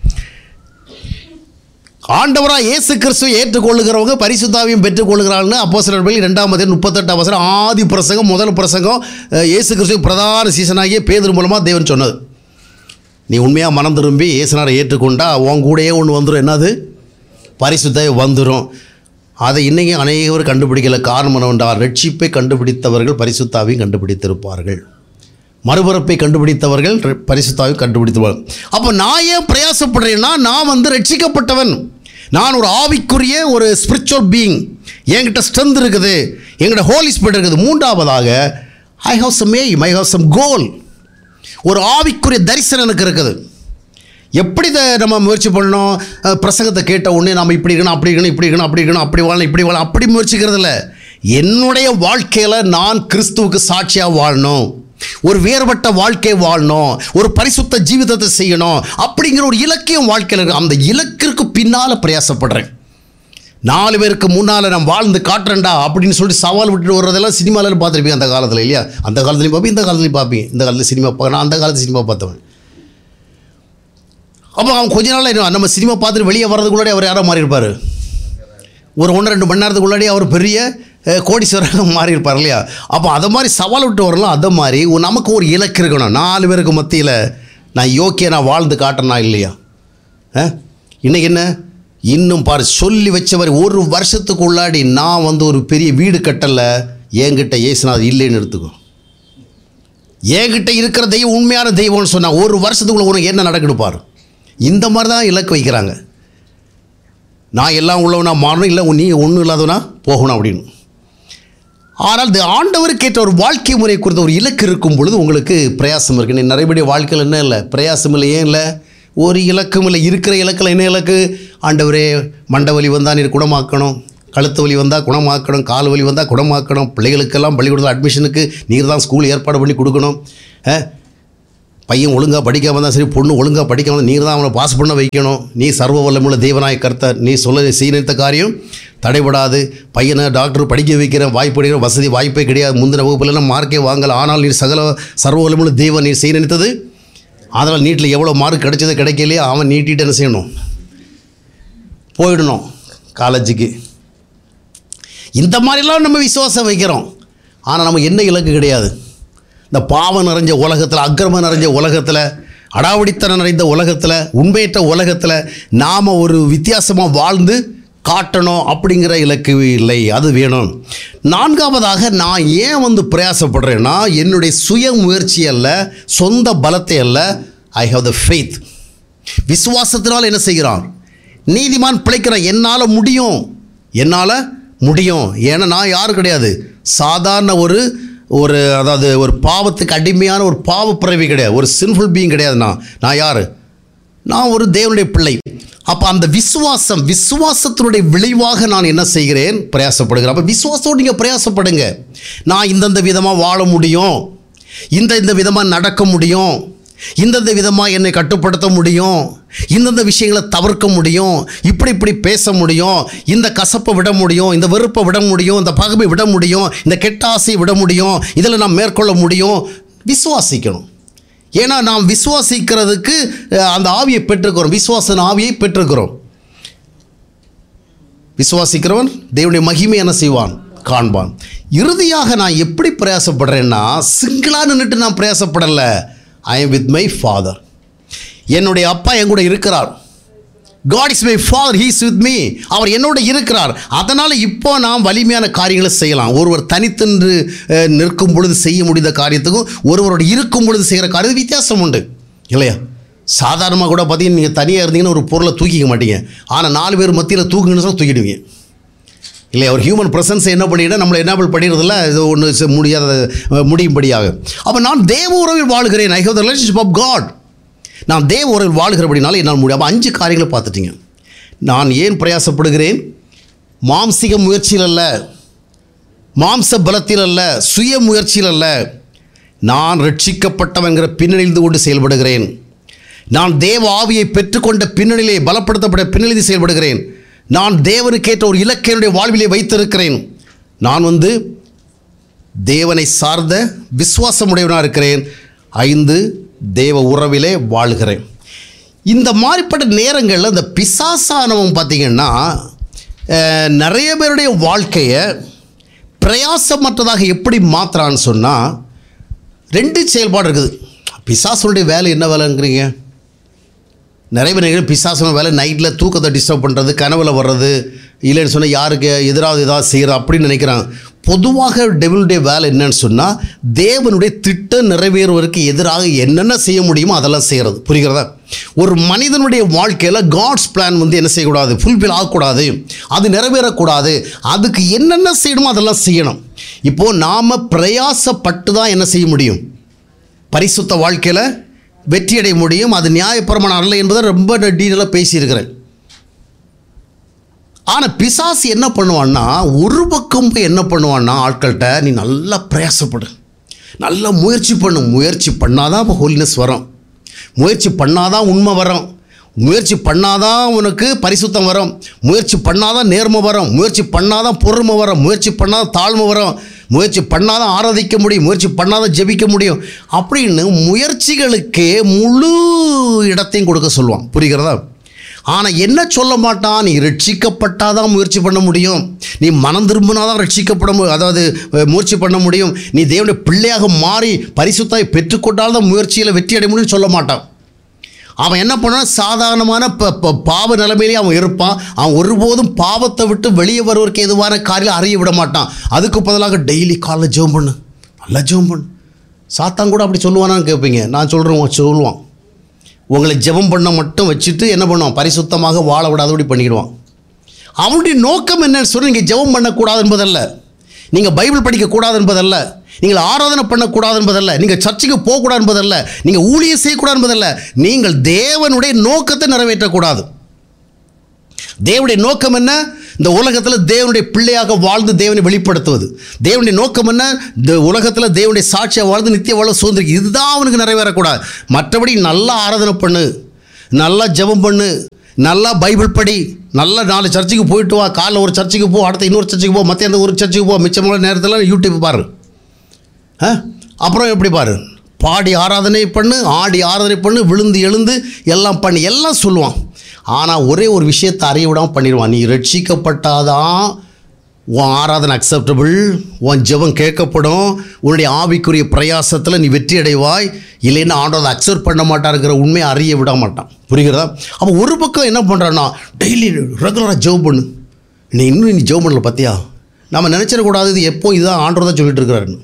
ஆண்டவராக இயேசு கிறிஸ்துவை ஏற்றுக்கொள்ளுகிறவங்க பரிசுத்தாவியும் பெற்றுக்கொள்ளுகிறாங்கன்னு அப்போஸ்தலர் 2:38 ஆதி பிரசங்கம், முதல் பிரசங்கம், இயேசு கிறிஸ்துவின் பிரதான சீசனாகிய பேதுரு மூலமாக தேவன் சொன்னது. நீ உண்மையாக மனம் திரும்பி இயேசுனாரை ஏற்றுக்கொண்டா உன் கூடயே ஒன்று வந்துடும். என்னது? பரிசுத்தாவி வந்துடும். அதை இன்றைக்கி அநேகர் கண்டுபிடிக்கல. காரணம் என்னவென்றால், ரட்சிப்பை கண்டுபிடித்தவர்கள் பரிசுத்தாவையும் கண்டுபிடித்திருப்பார்கள், மறுபிறப்பை கண்டுபிடித்தவர்கள் பரிசுத்தாவை கண்டுபிடித்தவர்கள். அப்போ நான் ஏன் பிரயாசப்படுறேன்னா, நான் ரட்சிக்கப்பட்டவன், நான் ஒரு ஆவிக்குரிய ஒரு ஸ்பிரிச்சுவல் பீயிங், என்கிட்ட ஸ்ட்ரென்த் இருக்குது, என்கிட்ட ஹோலி ஸ்பிரிட் இருக்குது. மூன்றாவதாக I have some aim, I have some கோல். ஒரு ஆவிக்குரிய தரிசனம் எனக்கு இருக்குது. எப்படி இதை நம்ம முயற்சி பண்ணணும்? பிரசங்கத்தை கேட்ட உடனே நம்ம இப்படி இருக்கணும், அப்படி வாழணும், அப்படி முயற்சிக்கிறது இல்லை. என்னுடைய வாழ்க்கையில் நான் கிறிஸ்துவுக்கு சாட்சியாக வாழணும், ஒரு வேறுபட்ட வாழ்க்கை வாழணும், ஒரு பரிசுத்த ஜீவிதத்தை செய்யணும் அப்படிங்கிற ஒரு இலக்கியம் வாழ்க்கையில் இருக்கு. அந்த இலக்கிற்கு பின்னால் பிரயாசப்படுறேன். 4 பேருக்கு முன்னால் நான் வாழ்ந்து காட்டுறேன்டா அப்படின்னு சொல்லிட்டு சவால் விட்டுட்டு வர்றதெல்லாம் சினிமாவில் பார்த்துருப்பீங்க அந்த காலத்தில் இல்லையா? அந்த காலத்துலையும் பார்ப்பீங்க, இந்த காலத்துலையும் பார்ப்பீங்க. இந்த காலத்தில் சினிமா நான் அந்த காலத்து சினிமா பார்த்தவன். அப்போ அவன் கொஞ்ச நாள் நம்ம சினிமா பார்த்துட்டு வெளியே வர்றதுக்குள்ளாடி அவர் யாரோ மாறி இருப்பார். ஒரு 1-2 மணி நேரத்துக்குள்ளாடி அவர் பெரிய கோடீஸ்வரராக மாறி இருப்பார் இல்லையா? அப்போ அதை மாதிரி சவால் விட்டு வரலாம். அதை மாதிரி நமக்கு ஒரு இலக்கு இருக்கணும். 4 பேருக்கு மத்தியில் நான் நான் வாழ்ந்து காட்டுறேனா இல்லையா? இன்றைக்கி என்ன இன்னும் பாரு, சொல்லி வச்சவர் 1 வருஷத்துக்கு உள்ளாடி நான் ஒரு பெரிய வீடு கட்டலை, என்கிட்ட இயேசுநாதர் இல்லைன்னு எடுத்துக்கோ. என்கிட்ட இருக்கிற தெய்வம் உண்மையான தெய்வம்னு சொன்னால் 1 வருஷத்துக்குள்ள உனக்கு என்ன நடக்கணுப்பார். இந்த மாதிரி தான் இலக்கு வைக்கிறாங்க. நான் எல்லாம் உள்ளவனா மாறணும், இல்லை நீ ஒன்றும் இல்லாதவனா போகணும் அப்படின்னு. ஆனால் இந்த ஆண்டவருக்கு ஏற்ற ஒரு வாழ்க்கை முறை குறித்த ஒரு இலக்கு இருக்கும் பொழுது உங்களுக்கு பிரயாசம் இருக்குது. நீ நிறைய வாழ்க்கையில் என்ன இல்லை, பிரயாசம் இல்லை. ஏன் இல்லை? ஒரு இலக்கும் இல்லை. இருக்கிற இலக்கில் என்ன இலக்கு? ஆண்டவரே, மண்டை வலி வந்தால் நீர் குணமாக்கணும், கழுத்து வலி வந்தால் குணமாக்கணும், கால் வலி வந்தால் குணமாக்கணும், பிள்ளைகளுக்கெல்லாம் பள்ளிக்கூடத்தில் அட்மிஷனுக்கு நீர் தான் ஸ்கூல் ஏற்பாடு பண்ணி கொடுக்கணும், பையன் ஒழுங்காக படிக்காமல் தான் சரி, பொண்ணு ஒழுங்காக படிக்காமல் நீர் தான் அவனை பாஸ் பண்ண வைக்கணும், நீ சர்வ வல்லமுள்ள தேவனாய கர்த்தர், நீ சொல்ல செய்த காரியம் தடைபடாது, பையனை டாக்டர் படிக்க வைக்கிற வாய்ப்பு வசதி வாய்ப்பே கிடையாது, முந்தின வகுப்புலாம் மார்க்கே வாங்கலை, ஆனால் நீர் சர்வ வல்லமுள்ள தேவன் நீர் செய்ய நினைத்தது, அதனால் நீட்டில் எவ்வளோ மார்க் கிடைச்சது கிடைக்கலையே அவன் நீட்டிட்டு என்ன செய்யணும், போயிடணும் காலேஜுக்கு. இந்த மாதிரிலாம் நம்ம விசுவாசம் வைக்கிறோம். ஆனால் நம்ம என்ன இலக்கு கிடையாது. இந்த பாவம் நிறைஞ்ச உலகத்தில், அக்கிரமம் நிறைஞ்ச உலகத்தில், அடாவடித்தனம் நிறைந்த உலகத்தில், உண்மையற்ற உலகத்தில் நாம் ஒரு வித்தியாசமாக வாழ்ந்து காட்டணும் அப்படிங்கிற இலக்கு இல்லை. அது வேணும். 4வதாக நான் ஏன் பிரயாசப்படுறேன்னா, என்னுடைய சுய முயற்சி அல்ல, சொந்த பலத்தை அல்ல. I have the faith. விசுவாசத்தினால் என்ன செய்கிறான்? நீதிமான் பிழைக்கிறான். என்னால் முடியும். ஏன்னா நான் யாரும் கிடையாது, சாதாரண அதாவது ஒரு பாவத்துக்கு அடிமையான ஒரு பாவ பிறவி கிடையாது, ஒரு சின்ஃபுல் பீயிங் கிடையாது. நான் யார்? நான் ஒரு தேவனுடைய பிள்ளை. அப்போ அந்த விசுவாசத்தினுடைய விளைவாக நான் என்ன செய்கிறேன்? பிரயாசப்படுகிறேன். அப்போ விசுவாசத்தோடு நீங்கள் பிரயாசப்படுங்க. நான் இந்தந்த விதமாக வாழ முடியும், இந்த விதமாக நடக்க முடியும், இந்தந்த விதமாக என்னை கட்டுப்படுத்த முடியும், இந்தந்த விஷயங்களை தவிர்க்க முடியும், இப்படி பேச முடியும், இந்த கசப்பை விட முடியும், இந்த வெறுப்பை விட முடியும், இந்த பகைமை விட முடியும், இந்த கெட்ட ஆசையை விட முடியும், இதில் நான் மேற்கொள்ள முடியும். விசுவாசிக்கணும். ஏன்னா நாம் விசுவாசிக்கிறதுக்கு அந்த ஆவியை பெற்றுக்கிறோம், விசுவாச ஆவியை பெற்றுக்கிறோம். விசுவாசிக்கிறவன் தேவனுடைய மகிமை என்ன செய்வான்? காண்பான். இறுதியாக நான் எப்படி பிரயாசப்படுறேன்னா, சிங்கிளாக நின்றுட்டு நான் பிரயாசப்படலை. I am with my father. என்னுடைய அப்பா என் கூட இருக்கிறார். God is my father, he is with me. அவர் என்னோட இருக்கிறார். அதனால் இப்போ நாம் வலிமையான காரியங்களை செய்யலாம். ஒருவர் தனித்தென்று நிற்கும் பொழுது செய்ய முடிந்த காரியத்துக்கும் ஒருவரோட இருக்கும் பொழுது செய்கிற காரியத்துக்கு வித்தியாசம் உண்டு இல்லையா? சாதாரணமாக கூட பார்த்தீங்கன்னா நீங்கள் தனியாக இருந்தீங்கன்னா ஒரு பொருளை தூக்கிக்க மாட்டீங்க. ஆனால் 4 பேர் மத்தியில் தூக்குங்கன்னு சொன்னால் தூக்கிடுவீங்க இல்லையா? ஒரு ஹியூமன் ப்ரெசன்ஸை என்ன பண்ணிவிட நம்மளை என்னபிள் பண்ணிடுறதில்ல, இது ஒன்று முடியும்படியாக. அப்போ நான் தேவ உறவில் வாழ்கிறேன். I have the relationship of God. நான் தேவ உறவில் வாழ்கிறபடினால என்னால் முடியும். அப்போ 5 காரியங்களை பார்த்துட்டீங்க. நான் ஏன் பிரயாசப்படுகிறேன்? மாம்சிக முயற்சியில் அல்ல, மாம்ச பலத்தில் அல்ல, சுய முயற்சியில் அல்ல. நான் ரட்சிக்கப்பட்டவங்கிற பின்னணியிலிருந்து கொண்டு செயல்படுகிறேன். நான் தேவ ஆவியை பெற்றுக்கொண்ட பின்னணியிலே, பலப்படுத்தப்பட்ட பின்னணியில் செயல்படுகிறேன். நான் தேவனுக்கேற்ற ஒரு இலக்கையுடைய வாழ்விலே வைத்திருக்கிறேன். நான் தேவனை சார்ந்த விசுவாசமுடையவனாக இருக்கிறேன். 5 தேவ உறவிலே வாழ்கிறேன். இந்த மாதிரிப்பட்ட நேரங்களில் இந்த பிசாசானவன் பார்த்திங்கன்னா நிறைய பேருடைய வாழ்க்கையை பிரயாசமற்றதாக எப்படி மாற்றுறான்னு சொன்னால் 2 செயல்பாடு இருக்குது. பிசாசனுடைய வேலை என்ன வேலைங்கிறீங்க? நிறைய பேர் பிசாசன வேலை நைட்டில் தூக்கத்தை டிஸ்டர்ப் பண்ணுறது, கனவில் வர்றது, இல்லைன்னு சொன்னால் யாருக்கு ஏதாவது செய்கிற அப்படின்னு நினைக்கிறாங்க. பொதுவாக டெவிலுடைய வேலை என்னன்னு சொன்னால் தேவனுடைய திட்டம் நிறைவேறுவதற்கு எதிராக என்னென்ன செய்ய முடியுமோ அதெல்லாம் செய்கிறது. புரிகிறதா? ஒரு மனிதனுடைய வாழ்க்கையில் காட்ஸ் பிளான் என்ன செய்யக்கூடாது, ஃபுல்ஃபில் ஆகக்கூடாது, அது நிறைவேறக்கூடாது. அதுக்கு என்னென்ன செய்யணுமோ அதெல்லாம் செய்யணும். இப்போது நாம் பிரயாசப்பட்டு தான் என்ன செய்ய முடியும்? பரிசுத்த வாழ்க்கையில் வெற்றியடைய முடியும். அது நியாயப்பிரமாணம் அல்ல என்பதை ரொம்ப டீட்டெயிலாக பேசியிருக்கிறேன். ஆனால் பிசாசு என்ன பண்ணுவான்னா, ஒரு பக்கம் போய் என்ன பண்ணுவான்னா ஆட்கள்கிட்ட, நீ நல்லா பிரயாசப்படு, நல்லா முயற்சி பண்ணு, முயற்சி பண்ணாதான் இப்போ ஹோலினஸ் வரும், முயற்சி பண்ணாதான் உண்மை வரும், முயற்சி பண்ணாதான் உனக்கு பரிசுத்தம் வரும், முயற்சி பண்ணாதான் நேர்மை வரும், முயற்சி பண்ணாதான் பொறுமை வரும், முயற்சி பண்ணாதான் தாழ்மை வரும், முயற்சி பண்ணாதான் ஆராதிக்க முடியும், முயற்சி பண்ணாதான் ஜெபிக்க முடியும் அப்படின்னு முயற்சிகளுக்கே முழு இடத்தையும் கொடுக்க சொல்லுவான். புரிகிறதா? ஆனால் என்ன சொல்ல மாட்டான், நீ ரட்சிக்கப்பட்டாதான் முயற்சி பண்ண முடியும், நீ மனம் திரும்பினாதான் ரட்சிக்கப்பட அதாவது முயற்சி பண்ண முடியும், நீ தேவனுடைய பிள்ளையாக மாறி பரிசுத்தாய் பெற்றுக்கொண்டால்தான் முயற்சியில் வெற்றி அடைய முடியும்னு சொல்ல மாட்டான். அவன் என்ன பண்ணான், சாதாரணமான பாவ நிலைமையிலே அவன் இருப்பான். அவன் ஒருபோதும் பாவத்தை விட்டு வெளியே வருவதற்கு எதுவான காரியம் அறிய விட மாட்டான். அதுக்கு பதிலாக டெய்லி காலைல ஜெபம் பண்ணு, நல்லா ஜெபம் பண்ணு. சாத்தான் கூட அப்படி சொல்லுவானான்னு கேட்பீங்க. நான் சொல்லுவான், உங்களை ஜெபம் பண்ண மட்டும் வச்சுட்டு என்ன பண்ணுவான், பரிசுத்தமாக வாழ விடாதபடி பண்ணிடுவான். அவனுடைய நோக்கம் என்னன்னு சொல்லி நீங்கள் ஜெபம் பண்ணக்கூடாது என்பதல்ல, நீங்கள் பைபிள் படிக்கக்கூடாது என்பதல்ல, நீங்கள் ஆராதனை பண்ணக்கூடாது என்பதல்ல, நீங்கள் சர்ச்சுக்கு போகக்கூடாது என்பதல்ல, நீங்கள் ஊழியம் செய்யக்கூடாது என்பதல்ல. நீங்கள் தேவனுடைய நோக்கத்தை நிறைவேற்றக்கூடாது. தேவனுடைய நோக்கம் என்ன? இந்த உலகத்தில் தேவனுடைய பிள்ளையாக வாழ்ந்து தேவனை வெளிப்படுத்துவது. தேவனுடைய நோக்கம் என்ன? இந்த உலகத்தில் தேவனுடைய சாட்சியாக வாழ்ந்து நித்திய வாழ சுதந்திரம். இதுதான் அவனுக்கு நிறைவேறக்கூடாது. மற்றபடி நல்லா ஆராதனை பண்ணு, நல்லா ஜெபம் பண்ணு, நல்லா பைபிள் படி, நல்லா 4 சர்ச்சுக்கு போயிட்டு வா, காலைல ஒரு சர்ச்சுக்கு போ, அடுத்த இன்னொரு சர்ச்சுக்கு போ, மத்தியானம் ஒரு சர்ச்சுக்கு போ, மிச்சமான நேரத்தில் யூடியூப் பாரு, அப்புறம் எப்படி பாரு, பாடி ஆராதனை பண்ணு, ஆடி ஆராதனை பண்ணு, விழுந்து எழுந்து எல்லாம் பண்ணி எல்லாம் சொல்லுவான். ஆனால் ஒரே ஒரு விஷயத்தை அறிய விடாமல் பண்ணிடுவான். நீ ரட்சிக்கப்பட்டாதான் உன் ஆராதனை அக்செப்டபிள், உன் ஜெபம் கேட்கப்படும், உன்னுடைய ஆவிக்குரிய பிரயாசத்தில் நீ வெற்றி அடைவாய், இல்லைன்னா ஆண்டவரை அக்செப்ட் பண்ண மாட்டாருங்கிற உண்மையை அறிய விட மாட்டான். புரிகிறதா? அப்போ ஒரு பக்கம் என்ன பண்ணுறான்னா, டெய்லி ரெகுலராக ஜெபம் பண்ணு. நீ ஜெபம் பண்ணல பார்த்தியா? நம்ம நினச்சிடக்கூடாது இது எப்போ இதுதான் ஆண்டவர் தான் சொல்லிட்டு இருக்கிறாருன்னு.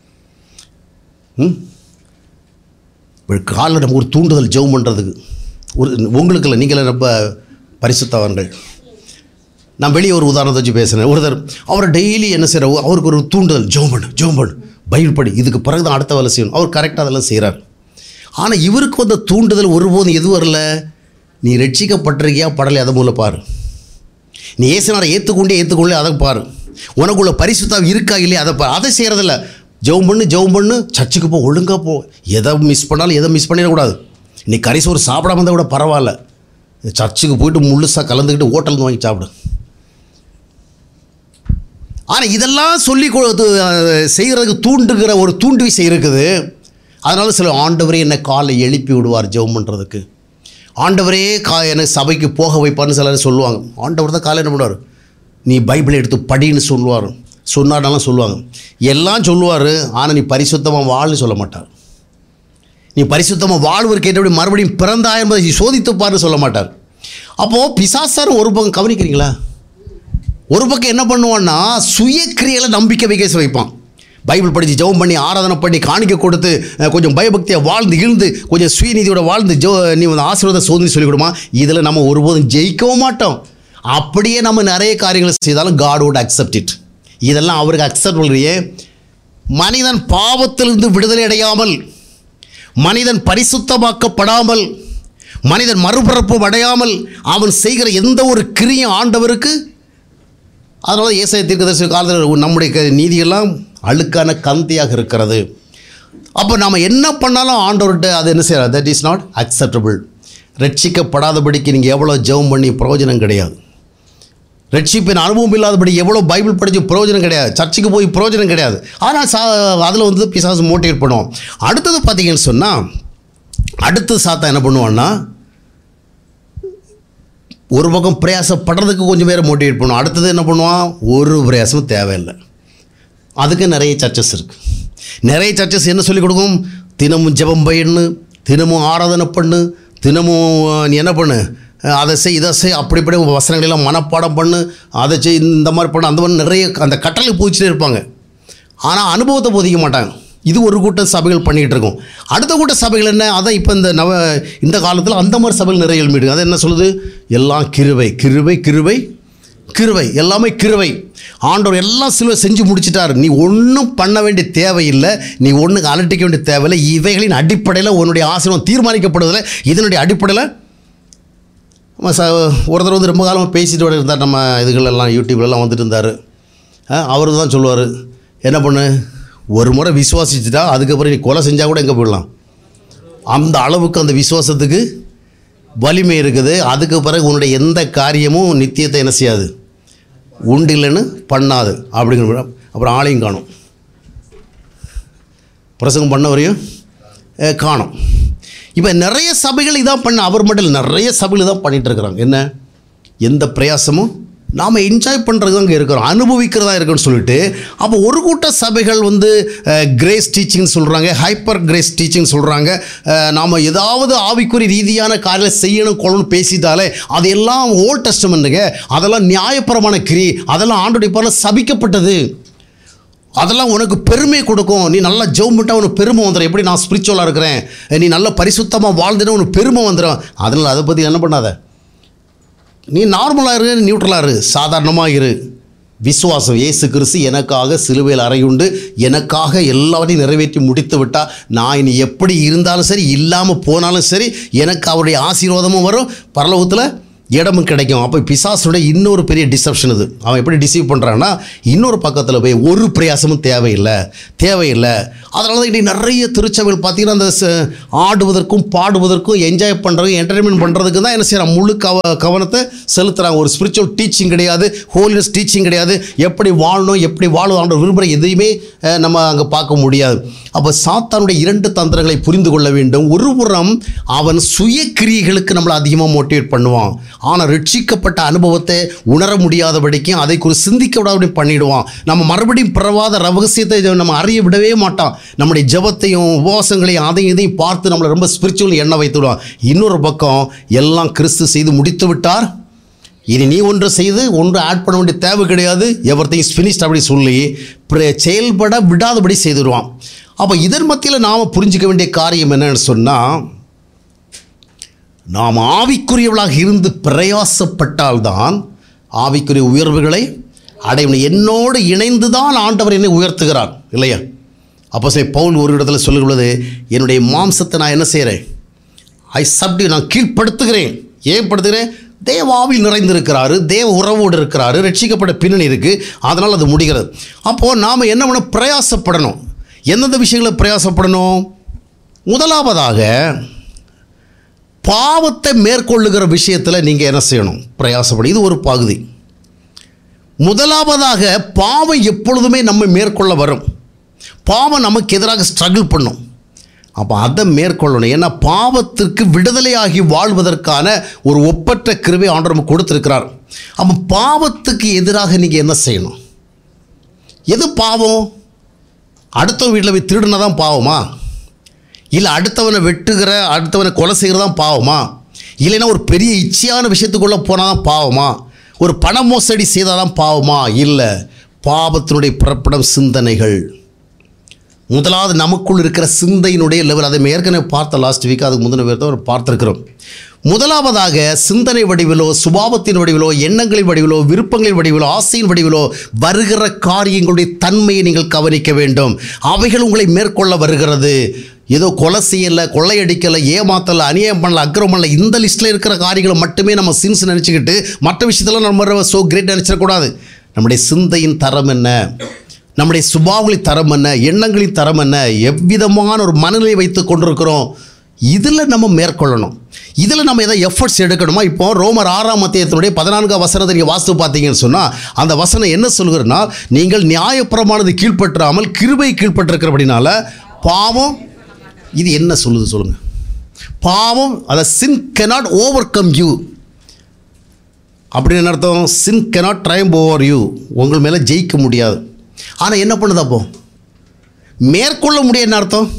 காலையில் நம்ம ஒரு தூண்டுதல் ஜெபம் பண்ணுறதுக்கு, ஒரு உங்களுக்கு இல்லை, நீங்களே ரொம்ப பரிசுத்தவான்கள். நான் வெளியே ஒரு உதாரணத்தை வச்சு பேசுகிறேன். ஒருத்தர் அவரை டெய்லி என்ன செய்கிற, அவருக்கு ஒரு தூண்டுதல், ஜெபம் பண்ணு, பைபிள் படி, இதுக்கு பிறகு தான் அடுத்த வேலை செய்யணும். அவர் கரெக்டாக அதெல்லாம் செய்கிறார். ஆனால் இவருக்கு வந்த தூண்டுதல் ஒருபோதும் எது வரல, நீ ரட்சிக்கப்பட்டிருக்கியா படலை, அதை மூலம் பாரு, நீ ஏசுனாரை ஏற்றுக்கொண்டே அதை பாரு, உனக்குள்ள பரிசுத்தம் இருக்கா இல்லையா அதை பாரு. அதை செய்கிறதில்ல. ஜெபம் பண்ணு, சர்ச்சுக்கு போ, ஒழுங்காக போ, எதை மிஸ் பண்ணாலும் எதை மிஸ் பண்ணிடக்கூடாது. நீ கரிசோறு சாப்பிடாம இருந்தால் கூட பரவாயில்ல, சர்ச்சுக்கு போய்ட்டு முழுசாக கலந்துக்கிட்டு ஹோட்டல் வாங்கி சாப்பிடு. ஆனால் இதெல்லாம் சொல்லி செய்கிறதுக்கு தூண்டுகிற ஒரு தூண்டுவிசை இருக்குது. அதனால சில ஆண்டவரே என்னை காலை எழுப்பி விடுவார் ஜெபம் பண்ணுறதுக்கு, ஆண்டவரே என்னை சபைக்கு போக வைப்பார்னு சிலர் சொல்லுவாங்க. ஆண்டவர் தான் காலை என்ன பண்ணுவார், நீ பைபிளை எடுத்து படின்னு சொன்னார்னாலும் சொல்லுவாங்க, எல்லாம் சொல்லுவார். ஆனால் நீ பரிசுத்தமாக வாழ்னு சொல்ல மாட்டார். நீ பரிசுத்தமாக வாழ்வதற்கு ஏற்றபடி மறுபடியும் பிறந்தாய் என்பதை சோதித்துப்பார்னு சொல்ல மாட்டார். அப்போது பிசாசார் ஒரு பக்கம் கவனிக்கிறீங்களா, ஒரு பக்கம் என்ன பண்ணுவான்னா சுயக்கிரியையில் நம்பிக்கை வைப்பான். பைபிள் படித்து ஜெபம் பண்ணி ஆராதனை பண்ணி காணிக்க கொடுத்து கொஞ்சம் பயபக்தியாக வாழ்ந்து இழுந்து கொஞ்சம் சுயநீதியோட வாழ்ந்து நீ வந்து ஆசீர்வாத சோதனை சொல்லிக் கொடுமா. இதில் நம்ம ஒருபோதும் ஜெயிக்கவும் மாட்டோம். அப்படியே நம்ம நிறைய காரியங்களை செய்தாலும் God would accept it. இதெல்லாம் அவருக்கு அக்செப்ட் பண்ணுறியே. மனிதன் பாவத்திலிருந்து விடுதலை அடையாமல், மனிதன் பரிசுத்தமாக்கப்படாமல், மனிதன் மறுபிறப்பு அடையாமல் அவன் செய்கிற எந்த ஒரு கிரியும் ஆண்டவருக்கு. அதனால ஏசாயா தீர்க்கதரிசி காலத்தில் நம்முடைய நீதியெல்லாம் அழுக்கான கந்தையாக இருக்கிறது. அப்போ நாம் என்ன பண்ணாலும் ஆண்டவர்கிட்ட அது என்ன செய்யறது, தட் இஸ் நாட் அக்செப்டபிள். ரட்சிக்கப்படாதபடிக்கு நீங்கள் எவ்வளோ ஜெபம் பண்ணி பிரயோஜனம் கிடையாது. ரட்சிப்பின் அனுபவம் இல்லாதபடி எவ்வளோ பைபிள் படித்து பிரயோஜனம் கிடையாது. சர்ச்சுக்கு போய் பிரயோஜனம் கிடையாது. ஆனால் அதில் வந்து பிசாசு மோட்டிவேட் பண்ணுவோம். அடுத்தது பார்த்தீங்கன்னு சொன்னால், அடுத்தது சாத்தா என்ன பண்ணுவான்னா ஒரு பக்கம் பிரயாசப்படுறதுக்கு கொஞ்சம் பேரை மோட்டிவேட் பண்ணுவோம். அடுத்தது என்ன பண்ணுவான், ஒரு பிரயாசமும் தேவையில்லை. அதுக்கு நிறைய சர்ச்சஸ் இருக்குது. நிறைய சர்ச்சஸ் என்ன சொல்லிக் கொடுக்கும், தினமும் ஜெபம் பண்ணு, தினமும் ஆராதனை பண்ணு, தினமும் நீ என்ன பண்ணு, அதை செய் இதை செய், அப்படி வசனங்களெல்லாம் மனப்பாடம் பண்ணு, அதை செய், இந்த மாதிரி பண்ணு, அந்த மாதிரி நிறைய அந்த கட்டளை போச்சுட்டே இருப்பாங்க. ஆனால் அனுபவத்தை போதிக்க மாட்டாங்க. இது ஒரு கூட்ட சபைகள் பண்ணிக்கிட்டு இருக்கும். அடுத்த கூட்ட சபைகள் என்ன, அதான் இப்போ இந்த காலத்தில் அந்த மாதிரி சபைகள் நிறைய எழுமிடுங்க. அதை என்ன சொல்லுது, எல்லாம் கிருபை கிருபை கிருபை கிருபை, எல்லாமே கிருபை. ஆண்டவர் எல்லாம் சிலுவை செஞ்சு முடிச்சிட்டார், நீ ஒன்றும் பண்ண வேண்டிய தேவையில்லை, நீ ஒன்றுக்கு அலட்டிக்க வேண்டிய தேவையில்லை. இவைகளின் அடிப்படையில் உன்னுடைய ஆசீர்வாதம் தீர்மானிக்கப்படுவதில்லை. இதனுடைய அடிப்படையில் ஒருத்தர் வந்து ரொம்ப காலமாக பேசிட்டு இருந்தார். நம்ம இதுகளெல்லாம் யூடியூப்லலாம் வந்துட்டு இருந்தார். அவர் தான் சொல்லுவார், என்ன பண்ணு, ஒரு முறை விசுவாசிச்சுட்டா அதுக்கப்புறம் நீ கொலை செஞ்சால் கூட எங்கே போயிடலாம். அந்த அளவுக்கு அந்த விசுவாசத்துக்கு வலிமை இருக்குது. அதுக்கு பிறகு உன்னுடைய எந்த காரியமும் நித்தியத்தை என்ன செய்யாது, உண்டு இல்லைன்னு பண்ணாது அப்படிங்கிற. அப்புறம் ஆளையும் காணும், பிரசங்கம் பண்ணவரையும் காணும். இப்போ நிறைய சபைகள் இதான் பண்ண, அவர் மட்டும் இல்லை, நிறைய சபைகள் இதான் பண்ணிகிட்டு இருக்கிறாங்க. என்ன, எந்த பிரயாசமும் நாம் என்ஜாய் பண்ணுறது தான் இங்கே இருக்கிறோம், அனுபவிக்கிறதா இருக்குன்னு சொல்லிட்டு. அப்போ ஒரு கூட்ட சபைகள் வந்து கிரேஸ் டீச்சிங்னு சொல்கிறாங்க, ஹைப்பர் கிரேஸ் டீச்சிங் சொல்கிறாங்க. நாம் ஏதாவது ஆவிக்குறி ரீதியான காரியம் செய்யணும் கொள்ளணும் பேசிட்டாலே அதெல்லாம் ஓல்ட் டெஸ்டமெண்ட்டுங்க, அதெல்லாம் நியாயப்பிரமாண கிரி, அதெல்லாம் ஆண்டோடைய பால சபிக்கப்பட்டது, அதெல்லாம் உனக்கு பெருமை கொடுக்கும். நீ நல்லா ஜெபம் பண்ணிட்டா உனக்கு பெருமை வந்துடும். எப்படி நான் ஸ்பிரிச்சுவலாக இருக்கிறேன், நீ நல்ல பரிசுத்தமாக வாழ்ந்துட்டு உனக்கு பெருமை வந்துடும். அதனால் அதை பற்றி என்ன பண்ணாத, நீ நார்மலாக இரு, நியூட்ரலாக இரு, சாதாரணமாக இரு. விசுவாசம், இயேசு கிறிஸ்து எனக்காக சிலுவையில் அறையுண்டு எனக்காக எல்லாவற்றையும் நிறைவேற்றி முடித்து விட்டால் நான் இனி எப்படி இருந்தாலும் சரி, இல்லாமல் போனாலும் சரி, எனக்கு அவருடைய ஆசீர்வாதமும் வரும், பரலோகத்தில் இடமும் கிடைக்கும். அப்போ பிசாசுடைய இன்னொரு பெரிய டிசப்ஷன் இது. அவன் எப்படி டிசீவ் பண்ணுறான்னா, இன்னொரு பக்கத்தில் போய் ஒரு பிரயாசமும் தேவையில்லை. அதனால தான் இன்றைக்கி நிறைய திருச்சபைகள் பார்த்திங்கன்னா அந்த ஆடுவதற்கும் பாடுவதற்கும் என்ஜாய் பண்ணுறதுக்கும் என்டர்டைன்மெண்ட் பண்ணுறதுக்கு தான் என்ன செய்கிறான், முழு கவனத்தை செலுத்துகிறாங்க. ஒரு ஸ்பிரிச்சுவல் டீச்சிங் கிடையாது, ஹோலினஸ் டீச்சிங் கிடையாது. எப்படி வாழணும், எப்படி வாழும் விரும்புகிற எதையுமே நம்ம அங்கே பார்க்க முடியாது. அப்போ சாத்தானுடைய இரண்டு தந்திரங்களை புரிந்து கொள்ள வேண்டும். ஒரு புறம் அவன் சுய கிரியைகளுக்கு நம்மளை அதிகமாக மோட்டிவேட் பண்ணுவான். ஆனால் ரட்சிக்கப்பட்ட அனுபவத்தை உணர முடியாதபடிக்கும் அதை குறித்து சிந்திக்க விடாதபடி பண்ணிவிடுவான். நம்ம மறுபடியும் பிறவாத ரகசியத்தை நம்ம அறிய விடவே மாட்டான். நம்முடைய ஜெபத்தையும் உபவாசங்களையும் அதையும் இதையும் பார்த்து நம்மளை ரொம்ப ஸ்பிரிச்சுவல் எண்ண வைத்து விடுவான். இன்னொரு பக்கம் எல்லாம் கிறிஸ்து செய்து முடித்து விட்டார், இனி நீ ஒன்று செய்து ஒன்று ஆட் பண்ண வேண்டிய தேவை கிடையாது, எவர்த்தையும் இஸ் ஃபினிஷ்ட் அப்படி சொல்லி செயல்பட விடாதபடி செய்துடுவான். அப்போ இதன் மத்தியில் நாம் புரிஞ்சிக்க வேண்டிய காரியம் என்னன்னு சொன்னால், நாம் ஆவிக்குரியவளாக இருந்து பிரயாசப்பட்டால்தான் ஆவிக்குரிய உயர்வுகளை அடையும். என்னோடு இணைந்து தான் ஆண்டவர் என்னை உயர்த்துகிறார் இல்லையா? அப்போ பவுல் ஒரு இடத்துல சொல்லுகிறது, என்னுடைய மாம்சத்தை நான் என்ன செய்கிறேன், நான் கீழ்ப்படுத்துகிறேன். ஏன் படுத்துகிறேன், தேவ ஆவியில் நிறைந்திருக்கிறாரு, தேவ உறவோடு இருக்கிறாரு, ரட்சிக்கப்பட்ட பின்னணி இருக்குது, அதனால் அது முடிகிறது. அப்போது நாம் என்ன பண்ண, பிரயாசப்படணும். எந்தெந்த விஷயங்களை பிரயாசப்படணும்? முதலாவதாக பாவத்தை மேற்கொள்ளுகிற விஷயத்தில் நீங்கள் என்ன செய்யணும், பிரயாசப்படும். இது ஒரு பகுதி. முதலாவதாக பாவம் எப்பொழுதுமே நம்ம மேற்கொள்ள வரும். பாவம் நமக்கு எதிராக ஸ்ட்ரகிள் பண்ணும். அப்போ அதை மேற்கொள்ளணும். ஏன்னா பாவத்திற்கு விடுதலையாகி வாழ்வதற்கான ஒரு ஒப்பற்ற கிருபை ஆண்டவர் நமக்கு கொடுத்துருக்கிறார். அப்போ பாவத்துக்கு எதிராக நீங்கள் என்ன செய்யணும்? எது பாவம்? அடுத்தவன் வீட்டில் போய் திருடுனா தான் பாவமா? இல்லை அடுத்தவனை வெட்டுகிற, அடுத்தவனை கொலை செய்கிறது தான் பாவமா? இல்லைன்னா ஒரு பெரிய இச்சையான விஷயத்துக்குள்ளே போனால் தான் பாவமா? ஒரு பண மோசடி செய்தால் தான் பாவமா? இல்லை. பாவத்தினுடைய பிறப்பிடம் சிந்தனைகள். முதலாவது நமக்குள் இருக்கிற சிந்தையினுடைய லெவல். அதை ஏற்கனவே பார்த்த லாஸ்ட் வீக், அதுக்கு முந்தின பேர் பார்த்துருக்கிறோம். முதலாவதாக சிந்தனை வடிவிலோ, சுபாவத்தின் வடிவிலோ, எண்ணங்களின் வடிவிலோ, விருப்பங்களின் வடிவிலோ, ஆசையின் வடிவிலோ வருகிற காரியங்களுடைய தன்மையை நீங்கள் கவனிக்க வேண்டும். அவைகள் உங்களை மேற்கொள்ள வருகிறது. ஏதோ கொலை செய்யலை, கொள்ளையடிக்கலை, ஏமாத்தலை, அநியாயம் பண்ணல, அக்கிரமம் பண்ணல, இந்த லிஸ்ட்டில் இருக்கிற காரியங்களை மட்டுமே நம்ம சின்ஸ் நினச்சிக்கிட்டு மற்ற விஷயத்தில் நம்ம ஸோ கிரேட் நினச்சிடக்கூடாது. நம்முடைய சிந்தையின் தரம் என்ன, நம்முடைய சுபாவங்களின் தரம் என்ன, எண்ணங்களின் தரம் என்ன, எவ்விதமான ஒரு மனநிலை வைத்து கொண்டிருக்கிறோம், இதில் நம்ம மேற்கொள்ளணும். இதில் நம்ம எதாவது எஃபர்ட்ஸ் எடுக்கணுமா? இப்போ ரோமர் 6ஆம் அத்தியாயத்தினுடைய 14ஆம் வசனத்தை நீங்கள் வாசித்து பார்த்தீங்கன்னு சொன்னால் அந்த வசனம் என்ன சொல்கிறதுனா, நீங்கள் நியாயப்பிரமாணத்தை கீழ்ப்பற்றாமல் கிருபை கீழ்ப்பட்டிருக்கிறபடினால பாவம், இது என்ன சொல்லுது சொல்லுங்கள்? பாவம், அதை சின் cannot overcome you அப்படின்னு அர்த்தம். சின் cannot triumph over you, உங்கள் மேலே ஜெயிக்க முடியாது. ஆனால் என்ன பண்ணுது அப்போ? மேற்கொள்ள முடியாது. என்ன அர்த்தம்?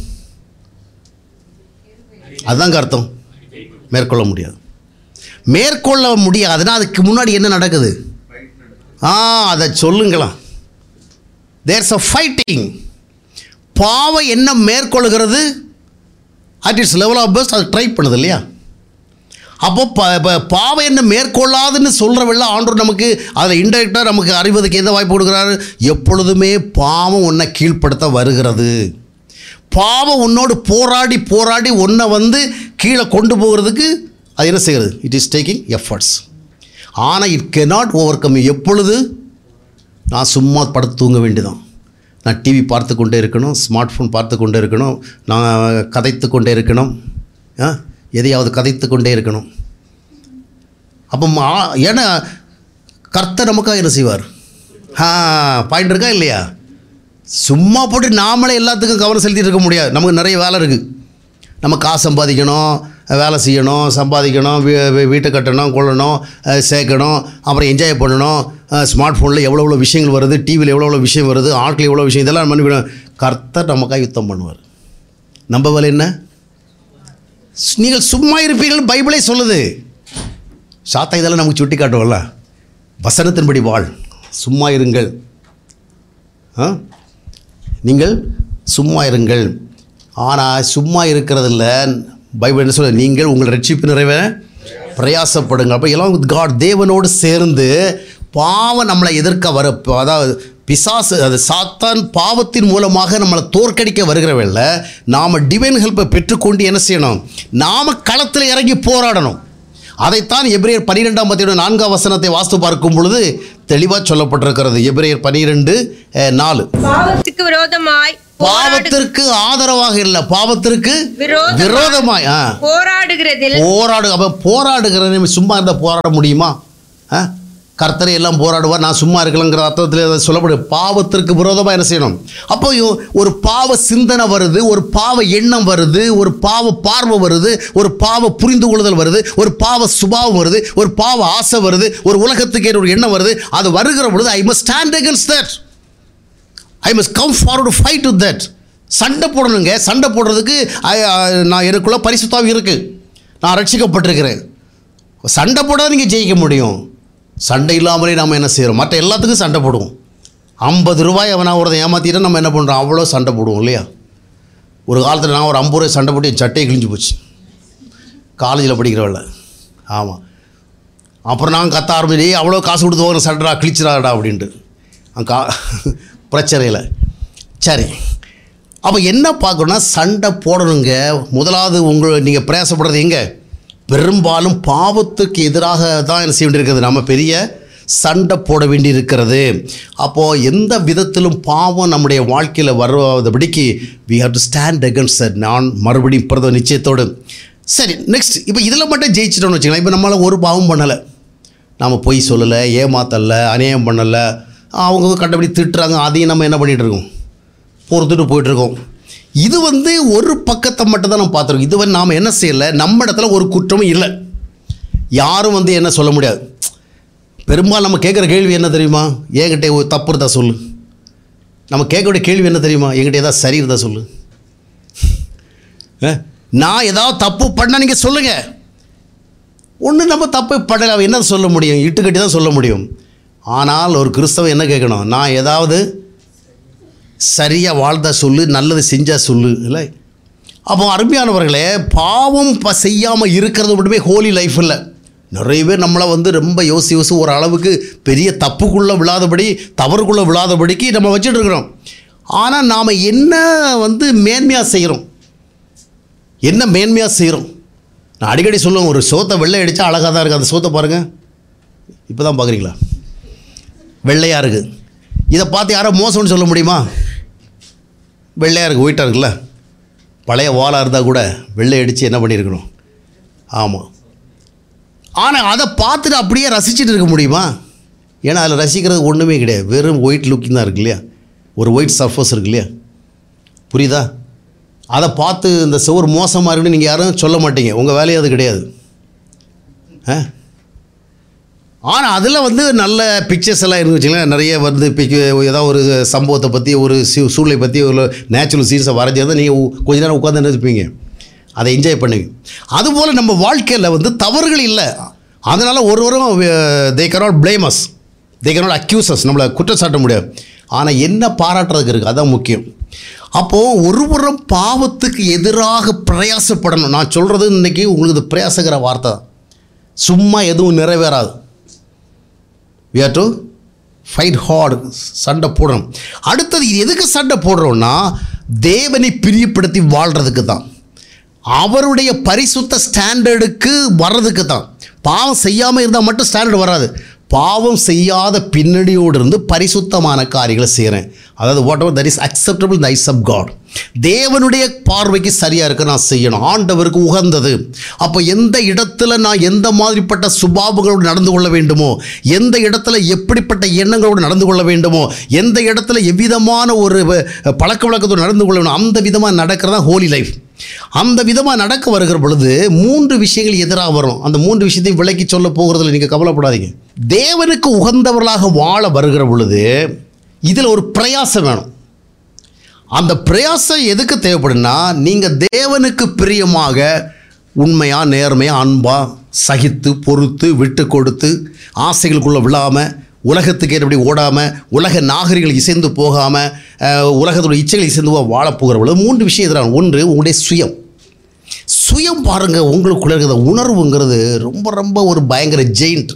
அதுதாங்க அர்த்தம். மேற்கொள்ள முடியாது. மேற்கொள்ள முடியாதுன்னா அதுக்கு முன்னாடி என்ன நடக்குது? அதை சொல்லுங்களா. There's a fighting. பாவம் என்ன மேற்கொள்கிறது? At it's level of best அது ட்ரை பண்ணுது இல்லையா? அப்போ பாவம் என்ன மேற்கொள்ளாதுன்னு சொல்கிறவள்ள ஆண்டவர் நமக்கு அதில் இன்டெரக்டாக நமக்கு அறிவதற்கு எந்த வாய்ப்பு கொடுக்குறாரு? எப்பொழுதுமே பாவம் உன்னை கீழ்ப்படுத்த வருகிறது. பாவம் உன்னோடு போராடி போராடி உன்னை கீழே கொண்டு போகிறதுக்கு அது என்ன செய்கிறது? It is taking efforts. ஆனால் இட் cannot overcome you. எப்பொழுது? நான் சும்மா படுத்து தூங்க வேண்டியதான், நான் டிவி பார்த்து கொண்டே இருக்கணும், ஸ்மார்ட் ஃபோன் பார்த்து கொண்டே இருக்கணும், நான் கதைத்து கொண்டே இருக்கணும், எதையாவது கதைத்து கொண்டே இருக்கணும். அப்போ ஏன்னா கர்த்தர் நமக்காக என்ன செய்வார்? பாயிண்ட் இருக்கா இல்லையா? சும்மா போட்டு நாமளே எல்லாத்துக்கும் கவனம் செலுத்திட்டு இருக்க முடியாது. நமக்கு நிறைய வேலை இருக்குது. நம்ம காசு சம்பாதிக்கணும், வேலை செய்யணும், சம்பாதிக்கணும், வீட்டை கட்டணும், கொள்ளணும், சேர்க்கணும், அப்புறம் என்ஜாய் பண்ணணும். ஸ்மார்ட் ஃபோனில் எவ்வளோ விஷயங்கள் வருது, டிவியில் எவ்வளோ விஷயம் வருது, ஆட்கள் எவ்வளோ விஷயம், இதெல்லாம் பண்ணிவிடும். கர்த்தர் நமக்காக யுத்தம் பண்ணுவார். நம்ம வேலை என்ன? நீங்கள் சும்மா இருப்பீர்கள் பைபிளே சொல்லுது. சாத்தா இதெல்லாம் நமக்கு சுட்டி காட்டுவோம்ல. வசனத்தின்படி வாழ், சும்மா இருங்கள், நீங்கள் சும்மா இருங்கள். ஆனால் சும்மா இருக்கிறதில்ல. பைபிள் என்ன சொல்ல? நீங்கள் உங்கள் ரட்சிப்பு நிறைவேற பிரயாசப்படுங்க. அப்போ எல்லாம் வித் காட், தேவனோடு சேர்ந்து பாவம் நம்மளை எதிர்க்க வர, அதாவது பிசாசு, அது சாத்தான் பாவத்தின் மூலமாக நம்மளை தோற்கடிக்க வருகிறவல்ல, நாம் டிவைன் ஹெல்ப்பை பெற்றுக்கொண்டு என்ன செய்யணும்? நாம் களத்தில் இறங்கி போராடணும். அதைத்தான் எபிரேயர் 12ஆம் அத்தியாயம் 4ஆம் வசனத்தை வாசித்து பார்க்கும் பொழுது தெளிவாக சொல்லப்பட்டிருக்கிறது. எபிரேயர் 12:4. பாவத்துக்கு விரோதமாய், பாவத்திற்கு ஆதரவாக இல்லை, பாவத்திற்கு விரோதமாய் போராடுகிறது. சும்மா இருந்தால் போராட முடியுமா? கர்த்தரை எல்லாம் போராடுவார், நான் சும்மா இருக்கலங்கிற அர்த்தத்தில் சொல்லப்படுது. பாவத்திற்கு விரோதமாக என்ன செய்யணும்? அப்போ ஒரு பாவ சிந்தனை வருது, ஒரு பாவ எண்ணம் வருது, ஒரு பாவ பார்வை வருது, ஒரு பாவ புரிந்து கொள்ளுதல் வருது, ஒரு பாவ சுபாவம் வருது, ஒரு பாவ ஆசை வருது, ஒரு உலகத்துக்கு ஒரு எண்ணம் வருது. அது வருகிற பொழுது I must stand against that, I must come forward to fight with that. சண்டை போடணுங்க. சண்டை போடுறதுக்கு நான் எனக்குள்ள பரிசுத்தாவி இருக்குது, நான் ரட்சிக்கப்பட்டிருக்கிறேன். சண்டை போடாத நீங்கள் ஜெயிக்க முடியும். சண்டை இல்லாமலே நம்ம என்ன செய்கிறோம்? மற்ற எல்லாத்துக்கும் சண்டை போடுவோம். 50 ரூபாய் அவனை ஒருதை ஏமாற்றிட்டு நம்ம என்ன பண்ணுறோம்? அவ்வளோ சண்டை போடுவோம் இல்லையா? ஒரு காலத்தில் நான் ஒரு 50 ரூபாய் சண்டை போட்டு என் சட்டையை கிழிஞ்சு போச்சு, காலேஜில் படிக்கிறவள்ள. ஆமாம். அப்புறம் நான் கத்த ஆரம்பிச்சு, அவ்வளோ காசு கொடுத்து போகிற சண்டை கிழிச்சிடாடா அப்படின்ட்டு பிரச்சனையில். சரி, அப்போ என்ன பார்க்கணுன்னா, சண்டை போடணுங்க. முதலாவது நீங்கள் பிரயாசப்படுறது எங்கே? பெரும்பாலும் பாவத்துக்கு எதிராக தான் என்ன செய்ய வேண்டியிருக்கிறது? நம்ம பெரிய சண்டை போட வேண்டி இருக்கிறது. அப்போது எந்த விதத்திலும் பாவம் நம்முடைய வாழ்க்கையில் வருவதபடிக்கு we have to stand against that. நான் மறுபடியும் பிரத நிச்சயத்தோடு. சரி, நெக்ஸ்ட். இப்போ இதில் மட்டும் ஜெயிச்சிட்டோன்னு வச்சுக்கலாம். இப்போ நம்மளால் ஒரு பாவம் பண்ணலை, நம்ம பொய் சொல்லலை, ஏமாத்தலை, அநியாயம் பண்ணலை, அவங்க கண்டபடி திட்டுறாங்க, அதையும் நம்ம என்ன பண்ணிகிட்ருக்கோம்? பொறுத்துட்டு போயிட்டுருக்கோம். இது ஒரு பக்கத்தை மட்டும் தான் நம்ம பார்த்துருக்கோம். இது நாம் என்ன செய்யலை, நம்ம இடத்துல ஒரு குற்றமும் இல்லை, யாரும் என்ன சொல்ல முடியாது. பெரும்பாலும் நம்ம கேட்குற கேள்வி என்ன தெரியுமா? என்கிட்ட ஒரு தப்பு இருந்தால் சொல்லு. நம்ம கேட்கக்கூடிய கேள்வி என்ன தெரியுமா? என்கிட்ட ஏதாவது சரி இருந்தால் சொல்லு. நான் ஏதாவது தப்பு பண்ணால் நீங்கள் சொல்லுங்கள், ஒன்று நம்ம தப்பு படலை என்ன சொல்ல முடியும், இட்டுக்கட்டி தான் சொல்ல முடியும். ஆனால் ஒரு கிறிஸ்தவன் என்ன கேட்கணும், நான் ஏதாவது சரியாக வாழ்ந்தா சொல்லு, நல்லது செஞ்சால் சொல்லு இல்லை. அப்போ அருமையானவர்களே, பாவம் செய்யாமல் இருக்கிறது மட்டுமே ஹோலி லைஃப் இல்லை. நிறைய பேர் நம்மளை ரொம்ப யோசி ஒரு அளவுக்கு பெரிய தப்புக்குள்ளே விழாதபடி, தவறுக்குள்ளே விழாதபடிக்கு நம்ம வச்சுட்டு இருக்கிறோம். ஆனால் நாம் என்ன மேன்மையாக செய்கிறோம், என்ன மேன்மையாக செய்கிறோம். நான் அடிக்கடி சொல்லுவேன், ஒரு சோத்தை வெள்ளை அடித்தா அழகாக தான் இருக்குது. அந்த சோத்தை பாருங்கள், இப்போ தான் பார்க்குறீங்களா, வெள்ளையாக இருக்குது. இதை பார்த்து யாரோ மோசம்னு சொல்ல முடியுமா? வெள்ளையாக இருக்குது, ஒயிட்டாக இருக்குல்ல. பழைய வாலாக இருந்தால் கூட வெள்ளை அடித்து என்ன பண்ணியிருக்கணும்? ஆமாம். ஆனால் அதை பார்த்துட்டு அப்படியே ரசிச்சுட்டு இருக்க முடியுமா? ஏன்னா அதில் ரசிக்கிறது ஒன்றுமே கிடையாது, வெறும் ஒயிட் லுக்கிங் தான் இருக்கு இல்லையா, ஒரு ஒயிட் சர்ஃபஸ் இருக்கு இல்லையா, புரியுதா? அதை பார்த்து இந்த சுவர் மோசமாக இருக்குன்னு நீங்கள் யாரும் சொல்ல மாட்டீங்க, உங்கள் வேலையே அது கிடையாது. ஆனால் அதில் நல்ல பிக்சர்ஸ் எல்லாம் இருந்து வச்சுங்களேன், நிறைய ஏதாவது ஒரு சம்பவத்தை பற்றி, ஒரு சூழ்நிலை பற்றி, ஒரு நேச்சுரல் சீன்ஸை வரைஞ்சி தான் நீங்கள் கொஞ்ச நேரம் உட்காந்து நினைப்பீங்க, அதை என்ஜாய் பண்ணுவீங்க. அதுபோல் நம்ம வாழ்க்கையில் தவறுகள் இல்லை, அதனால் ஒருவரும் they cannot blame as, they cannot accuse as, நம்மளை குற்றம் சாட்ட முடியாது. ஆனால் என்ன பாராட்டுறதுக்கு இருக்குது, அதுதான் முக்கியம். அப்போது ஒருவரும் பாவத்துக்கு எதிராக பிரயாசப்படணும். நான் சொல்கிறது இன்றைக்கி உங்களுக்கு பிரயாசகிற வார்த்தை தான், சும்மா எதுவும் நிறைவேறாது. we have to fight hard, சண்டை போடணும். அடுத்தது இது எதுக்கு சண்டை போடுறோன்னா, தேவனை பிரியப்படுத்தி வாழ்கிறதுக்கு தான், அவருடைய பரிசுத்த ஸ்டாண்டர்டுக்கு வர்றதுக்கு தான். பாவம் செய்யாமல் இருந்தால் மட்டும் ஸ்டாண்டர்டு வராது, பாவம் செய்யாத பின்னணியோடு இருந்து பரிசுத்தமான காரியங்களை செய்கிறேன். அதாவது what ever that is acceptable the eyes of God, தேவனுடைய பார்வைக்கு சரியாக இருக்க நான் செய்யணும், ஆண்டவருக்கு உகந்தது. அப்போ எந்த இடத்துல நான் எந்த மாதிரிப்பட்ட சுபாவங்களோடு நடந்து கொள்ள வேண்டுமோ, எந்த இடத்துல எப்படிப்பட்ட எண்ணங்களோடு நடந்து கொள்ள வேண்டுமோ, எந்த இடத்துல எவ்விதமான ஒரு பழக்க வழக்கத்தோடு நடந்து கொள்ள வேணும், அந்த விதமாக நடக்கிறதா ஹோலி லைஃப். அந்த விதமாக நடக்க வருகிற பொழுது 3 விஷயங்கள் எதிராக வரும். அந்த 3 விஷயத்தையும் விளக்கி சொல்ல போகிறதில்ல, நீங்கள் கவலைப்படாதீங்க. தேவனுக்கு உகந்தவர்களாக வாழ வருகிற பொழுது இதில் ஒரு பிரயாசம் வேணும். அந்த பிரயாசம் எதுக்கு தேவைப்படுன்னா, நீங்கள் தேவனுக்கு பிரியமாக உண்மையாக, நேர்மையாக, அன்பாக, சகித்து, பொறுத்து, விட்டு கொடுத்து, ஆசைகளுக்குள்ளே விழாமல், உலகத்துக்கு ஏற்றபடி ஓடாமல், உலக நாகரிகள் இசைந்து போகாமல், உலகத்துடைய இச்சைகள் இசைந்து வாழப்போகிற பொழுது 3 விஷயம் எதிராக. ஒன்று, உங்களுடைய சுயம் பாருங்கள், உங்களுக்குள்ள இருக்கிற உணர்வுங்கிறது ரொம்ப ரொம்ப ஒரு பயங்கர ஜெயிண்ட்.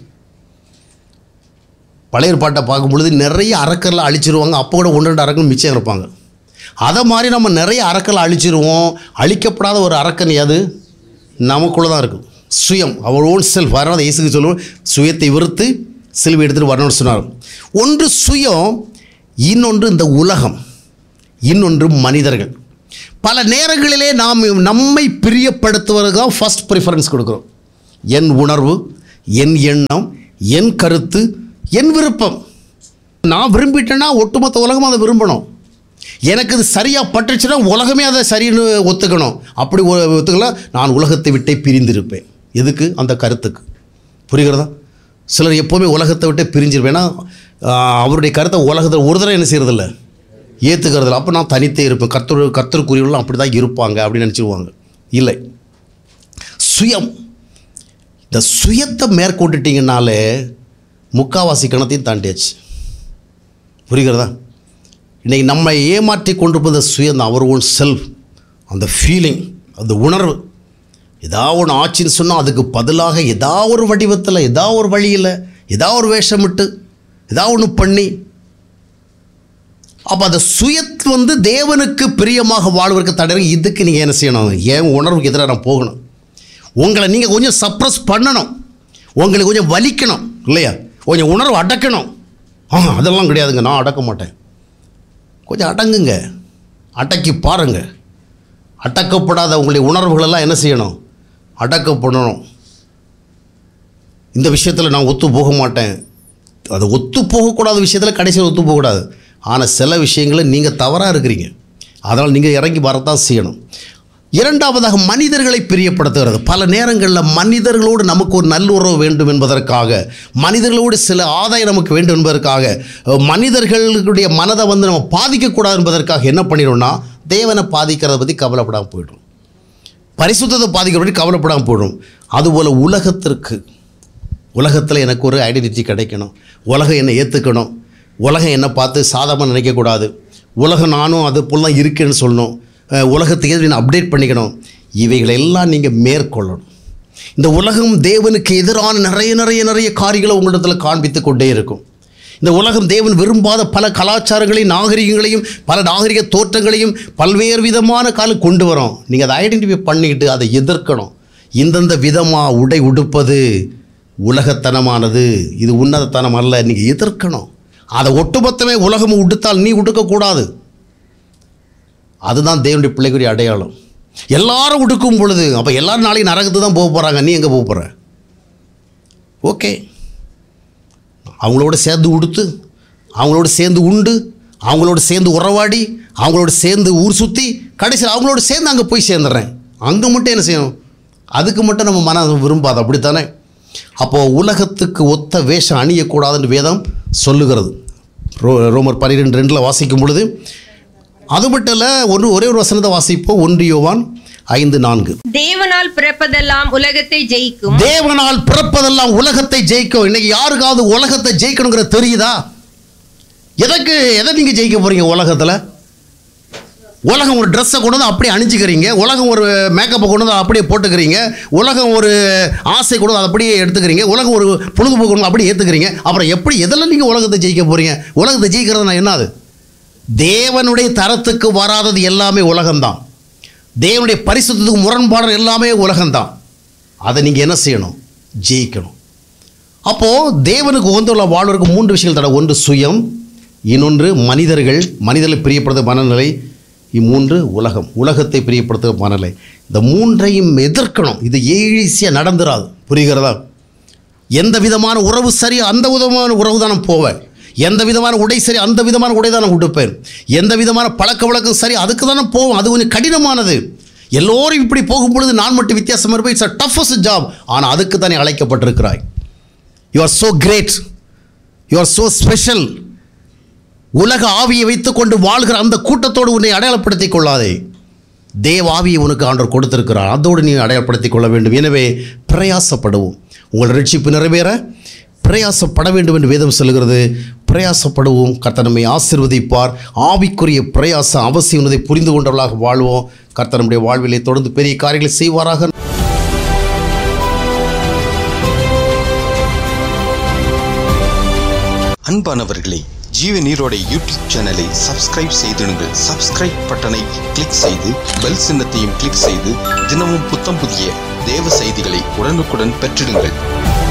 பழைய பாட்டை பார்க்கும் பொழுது நிறைய அரக்கெல்லாம் அழிச்சிருவாங்க, அப்போ கூட 1-2 அரக்கன் மிச்சம் இருப்பாங்க. அதை மாதிரி நம்ம நிறைய அரக்கலை அழிச்சிருவோம். அழிக்கப்படாத ஒரு அரக்கன் அது நமக்குள்ளே தான் இருக்கும், சுயம், அவர் ஓன் செல்ஃப். அதனால் இயேசுக்கு சொல்லுவோம், சுயத்தை விறுத்து சிலுவை எடுத்துகிட்டு வரணும்னு சொன்னார். ஒன்று சுயம், இன்னொன்று இந்த உலகம், இன்னொன்று மனிதர்கள். பல நேரங்களிலே நாம் நம்மை பிரியப்படுத்துவதற்காக ஃபஸ்ட் ப்ரிஃபரன்ஸ் கொடுக்குறோம். என் உணர்வு, என் எண்ணம், என் கருத்து, என் விருப்பம். நான் விரும்பிட்டேன்னா ஒட்டுமொத்த உலகமும் அதை விரும்பணும். எனக்கு இது சரியாக பட்டுச்சுன்னா உலகமே அதை சரின்னு ஒத்துக்கணும். அப்படி ஒத்துக்கல, நான் உலகத்தை விட்டே பிரிந்திருப்பேன். எதுக்கு? அந்த கருத்துக்கு. புரிகிறதா? சிலர் எப்போவுமே உலகத்தை விட்டே பிரிஞ்சிருப்பேன்னா அவருடைய கருத்தை உலகத்தில் ஒரு தடவை என்ன செய்கிறதில்ல, ஏற்றுக்கிறதில்ல. அப்போ நான் தனித்தே இருப்பேன், கர்த்தருக்குரியவர்களும் அப்படி தான் இருப்பாங்க அப்படின்னு நினச்சிடுவாங்க. இல்லை, சுயம். இந்த சுயத்தை மேற்கொண்டுட்டிங்கனாலே முக்காவாசி கணத்தையும் தாண்டியாச்சு. புரிகிறதா? இன்றைக்கி நம்ம ஏமாற்றி கொண்டு போகிற சுயம் தான், அவர் ஓன் செல்ஃப். அந்த ஃபீலிங், அந்த உணர்வு, ஏதாவது ஒன்று ஆச்சுன்னு சொன்னால் அதுக்கு பதிலாக ஏதாவது ஒரு வடிவத்தில், ஏதாவது ஒரு வழியில், ஏதாவது ஒரு வேஷமிட்டு, ஏதாவது ஒன்று பண்ணி, அப்போ அந்த சுயத்து தேவனுக்கு பிரியமாக வாழ்வதற்கு தடவை. இதுக்கு நீங்கள் என்ன செய்யணும்? ஏன் உணர்வுக்கு எதிராக நான் போகணும். உங்களை நீங்கள் கொஞ்சம் சப்ரஸ் பண்ணணும், உங்களுக்கு கொஞ்சம் வலிக்கணும் இல்லையா, கொஞ்சம் உணர்வு அடக்கணும். அதெல்லாம் கிடையாதுங்க, நான் அடக்க மாட்டேன். கொஞ்சம் அடங்குங்க, அடக்கி பாருங்கள். அடக்கப்படாத உங்களுடைய உணர்வுகளெல்லாம் என்ன செய்யணும்? அடக்கப்படணும். இந்த விஷயத்தில் நான் ஒத்து போக மாட்டேன், அது ஒத்து போகக்கூடாத விஷயத்தில் கடைசியில் ஒத்து போகக்கூடாது. ஆனால் சில விஷயங்களில் நீங்கள் தவறாக இருக்கிறீங்க, அதனால் நீங்கள் இறங்கி வரத்தான் செய்யணும். இரண்டாவதாக மனிதர்களை பிரியப்படுத்துகிறது. பல நேரங்களில் மனிதர்களோடு நமக்கு ஒரு நல்லுறவு வேண்டும் என்பதற்காக, மனிதர்களோடு சில ஆதாயம் நமக்கு வேண்டும் என்பதற்காக, மனிதர்களுடைய மனதை நம்ம பாதிக்கக்கூடாது என்பதற்காக என்ன பண்ணிடும்னா, தேவனை பாதிக்கிறத பற்றி கவலைப்படாமல் போய்டும். பரிசுத்தத்தை பாதிக்கிறபடி கவலைப்படாமல் போயிடும். அதுபோல் உலகத்தில் எனக்கு ஒரு ஐடென்டிட்டி கிடைக்கணும், உலகம் என்னை ஏற்றுக்கணும், உலகம் என்னை பார்த்து சாதாரணமாக நினைக்கக்கூடாது, உலகம் நானும் அது போல் தான் இருக்கேன்னு சொல்லணும், உலகத்துக்கு எதிராக அப்டேட் பண்ணிக்கணும். இவைகளெல்லாம் நீங்கள் மேற்கொள்ளணும். இந்த உலகம் தேவனுக்கு எதிரான நிறைய காரியங்களை உங்களிடத்தில் காண்பித்து கொண்டே இருக்கும். இந்த உலகம் தேவன் விரும்பாத பல கலாச்சாரங்களையும் நாகரிகங்களையும் பல நாகரிக தோற்றங்களையும் பல்வேறு விதமான காலம் கொண்டு வரோம். நீங்கள் அதை ஐடென்டிஃபை பண்ணிக்கிட்டு அதை எதிர்க்கணும். இந்தந்த விதமாக உடை உடுப்பது உலகத்தனமானது, இது உன்னதத்தனம் அல்ல, நீங்கள் எதிர்க்கணும். அதை ஒட்டுமொத்தமே உலகம் உடுத்தால் நீ உடுக்கக்கூடாது. அதுதான் தேவனுடைய பிள்ளைக்குரிய அடையாளம். எல்லாரும் உடுக்கும் பொழுது அப்போ எல்லாரும் நாளைக்கு நரகத்துக்கு தான் போக போகிறாங்க, நீ எங்கே போக போகிற? ஓகே, அவங்களோட சேர்ந்து உடுத்து, அவங்களோட சேர்ந்து உண்டு, அவங்களோட சேர்ந்து உறவாடி, அவங்களோட சேர்ந்து ஊர் சுற்றி, கடைசியில் அவங்களோட சேர்ந்து அங்கே போய் சேர்ந்துடுறேன். அங்கே மட்டும் என்ன செய்யணும்? அதுக்கு மட்டும் நம்ம மனம் விரும்பாது, அப்படித்தானே? அப்போது உலகத்துக்கு ஒத்த வேஷம் அணியக்கூடாதுன்னு வேதம் சொல்லுகிறது. ரோமர் 12:2 வாசிக்கும் பொழுது அது மட்டும் இல்லை, ஒரே ஒரு வசனத்தை வாசிப்போம். 1 யோவான் 5:4. தேவனால் பிறப்பதெல்லாம் உலகத்தை ஜெயிக்கும். தேவனால் பிறப்பதெல்லாம் உலகத்தை ஜெயிக்கும். இன்னைக்கு யாருக்காவது உலகத்தை ஜெயிக்கணுங்கிற தெரியுதா? எதை நீங்கள் ஜெயிக்க போகிறீங்க உலகத்தில்? உலகம் ஒரு ட்ரெஸ்ஸை கொண்டு வந்து அப்படியே அணிஞ்சிக்கிறீங்க, உலகம் ஒரு மேக்கப்பை கொண்டு வந்து அப்படியே போட்டுக்கிறீங்க, உலகம் ஒரு ஆசை கொண்டு வந்து அப்படியே எடுத்துக்கிறீங்க, உலகம் ஒரு பொழுதுபோக்கு கொண்டு அப்படியே ஏற்றுக்கிறீங்க. அப்புறம் எப்படி எதெல்லாம் நீங்கள் உலகத்தை ஜெயிக்க போகிறீங்க? உலகத்தை ஜெயிக்கிறதுனா என்னது? தேவனுடைய தரத்துக்கு வராதது எல்லாமே உலகம்தான். தேவனுடைய பரிசுத்தத்துக்கு முரண்பாடு எல்லாமே உலகம்தான். அதை நீங்கள் என்ன செய்யணும்? ஜெயிக்கணும். அப்போது தேவனுக்கு உகந்துள்ள வாழ்வதற்கு 3 விஷயங்கள் தடவை. ஒன்று சுயம், இன்னொன்று மனிதர்களை பிரியப்படுத்த மனநிலை, 3 உலகத்தை பிரியப்படுத்த மனநிலை. இந்த 3ஐயும் எதிர்க்கணும். இது ஈஸியாக நடந்துடாது, புரிகிறதா? எந்த விதமான உறவு சரி அந்த விதமான உறவு தான் நான் போவேன், எந்த விதமான உடை சரி அந்த விதமான உடை தான் நான் உடுப்பேன், எந்த விதமான பழக்க வழக்கம் சரி அதுக்கு தானே போவோம். அது கொஞ்சம் கடினமானது. எல்லோரும் இப்படி போகும் பொழுது நான் மட்டும் வித்தியாசமாக இருப்பேன். It's a toughest job. ஆனால் அதுக்கு தானே அழைக்கப்பட்டிருக்கிறாய். You are so great, you are so special. உலக ஆவியை வைத்துக்கொண்டு வாழ்கிற அந்த கூட்டத்தோடு உன்னை அடையாளப்படுத்திக் கொள்ளாதே. தேவ ஆவியை உனக்கு ஆண்டவர் கொடுத்திருக்கிறார், அதோடு நீ அடையாளப்படுத்திக் கொள்ள வேண்டும். எனவே பிரயாசப்படுவோம். உங்கள் ரட்சிப்பு நிறைவேற பிரயாசப்பட வேண்டும் என்று வேதம் சொல்கிறது. பிரயாசப்படுவோம். கர்த்தர் நம்மை ஆசீர்வதிப்பார். ஆவிக்குரிய பிரயாசம் அவசியம் என்பதை புரிந்து கொண்டவர்களாக வாழ்வோம். கர்த்தர் நம்முடைய வாழ்விலே தொடர்ந்து பெரிய காரியங்களை செய்வாராக. அன்பானவர்களே, ஜீவ நீரோட யூடியூப் சேனலை சப்ஸ்கிரைப் செய்திடுங்கள். சப்ஸ்கிரைப் பட்டனை கிளிக் செய்து பெல் சின்னத்தையும் கிளிக் செய்து தினமும் புத்தம் புதிய தேவ செய்திகளை உடனுக்குடன் பெற்றிடுங்கள்.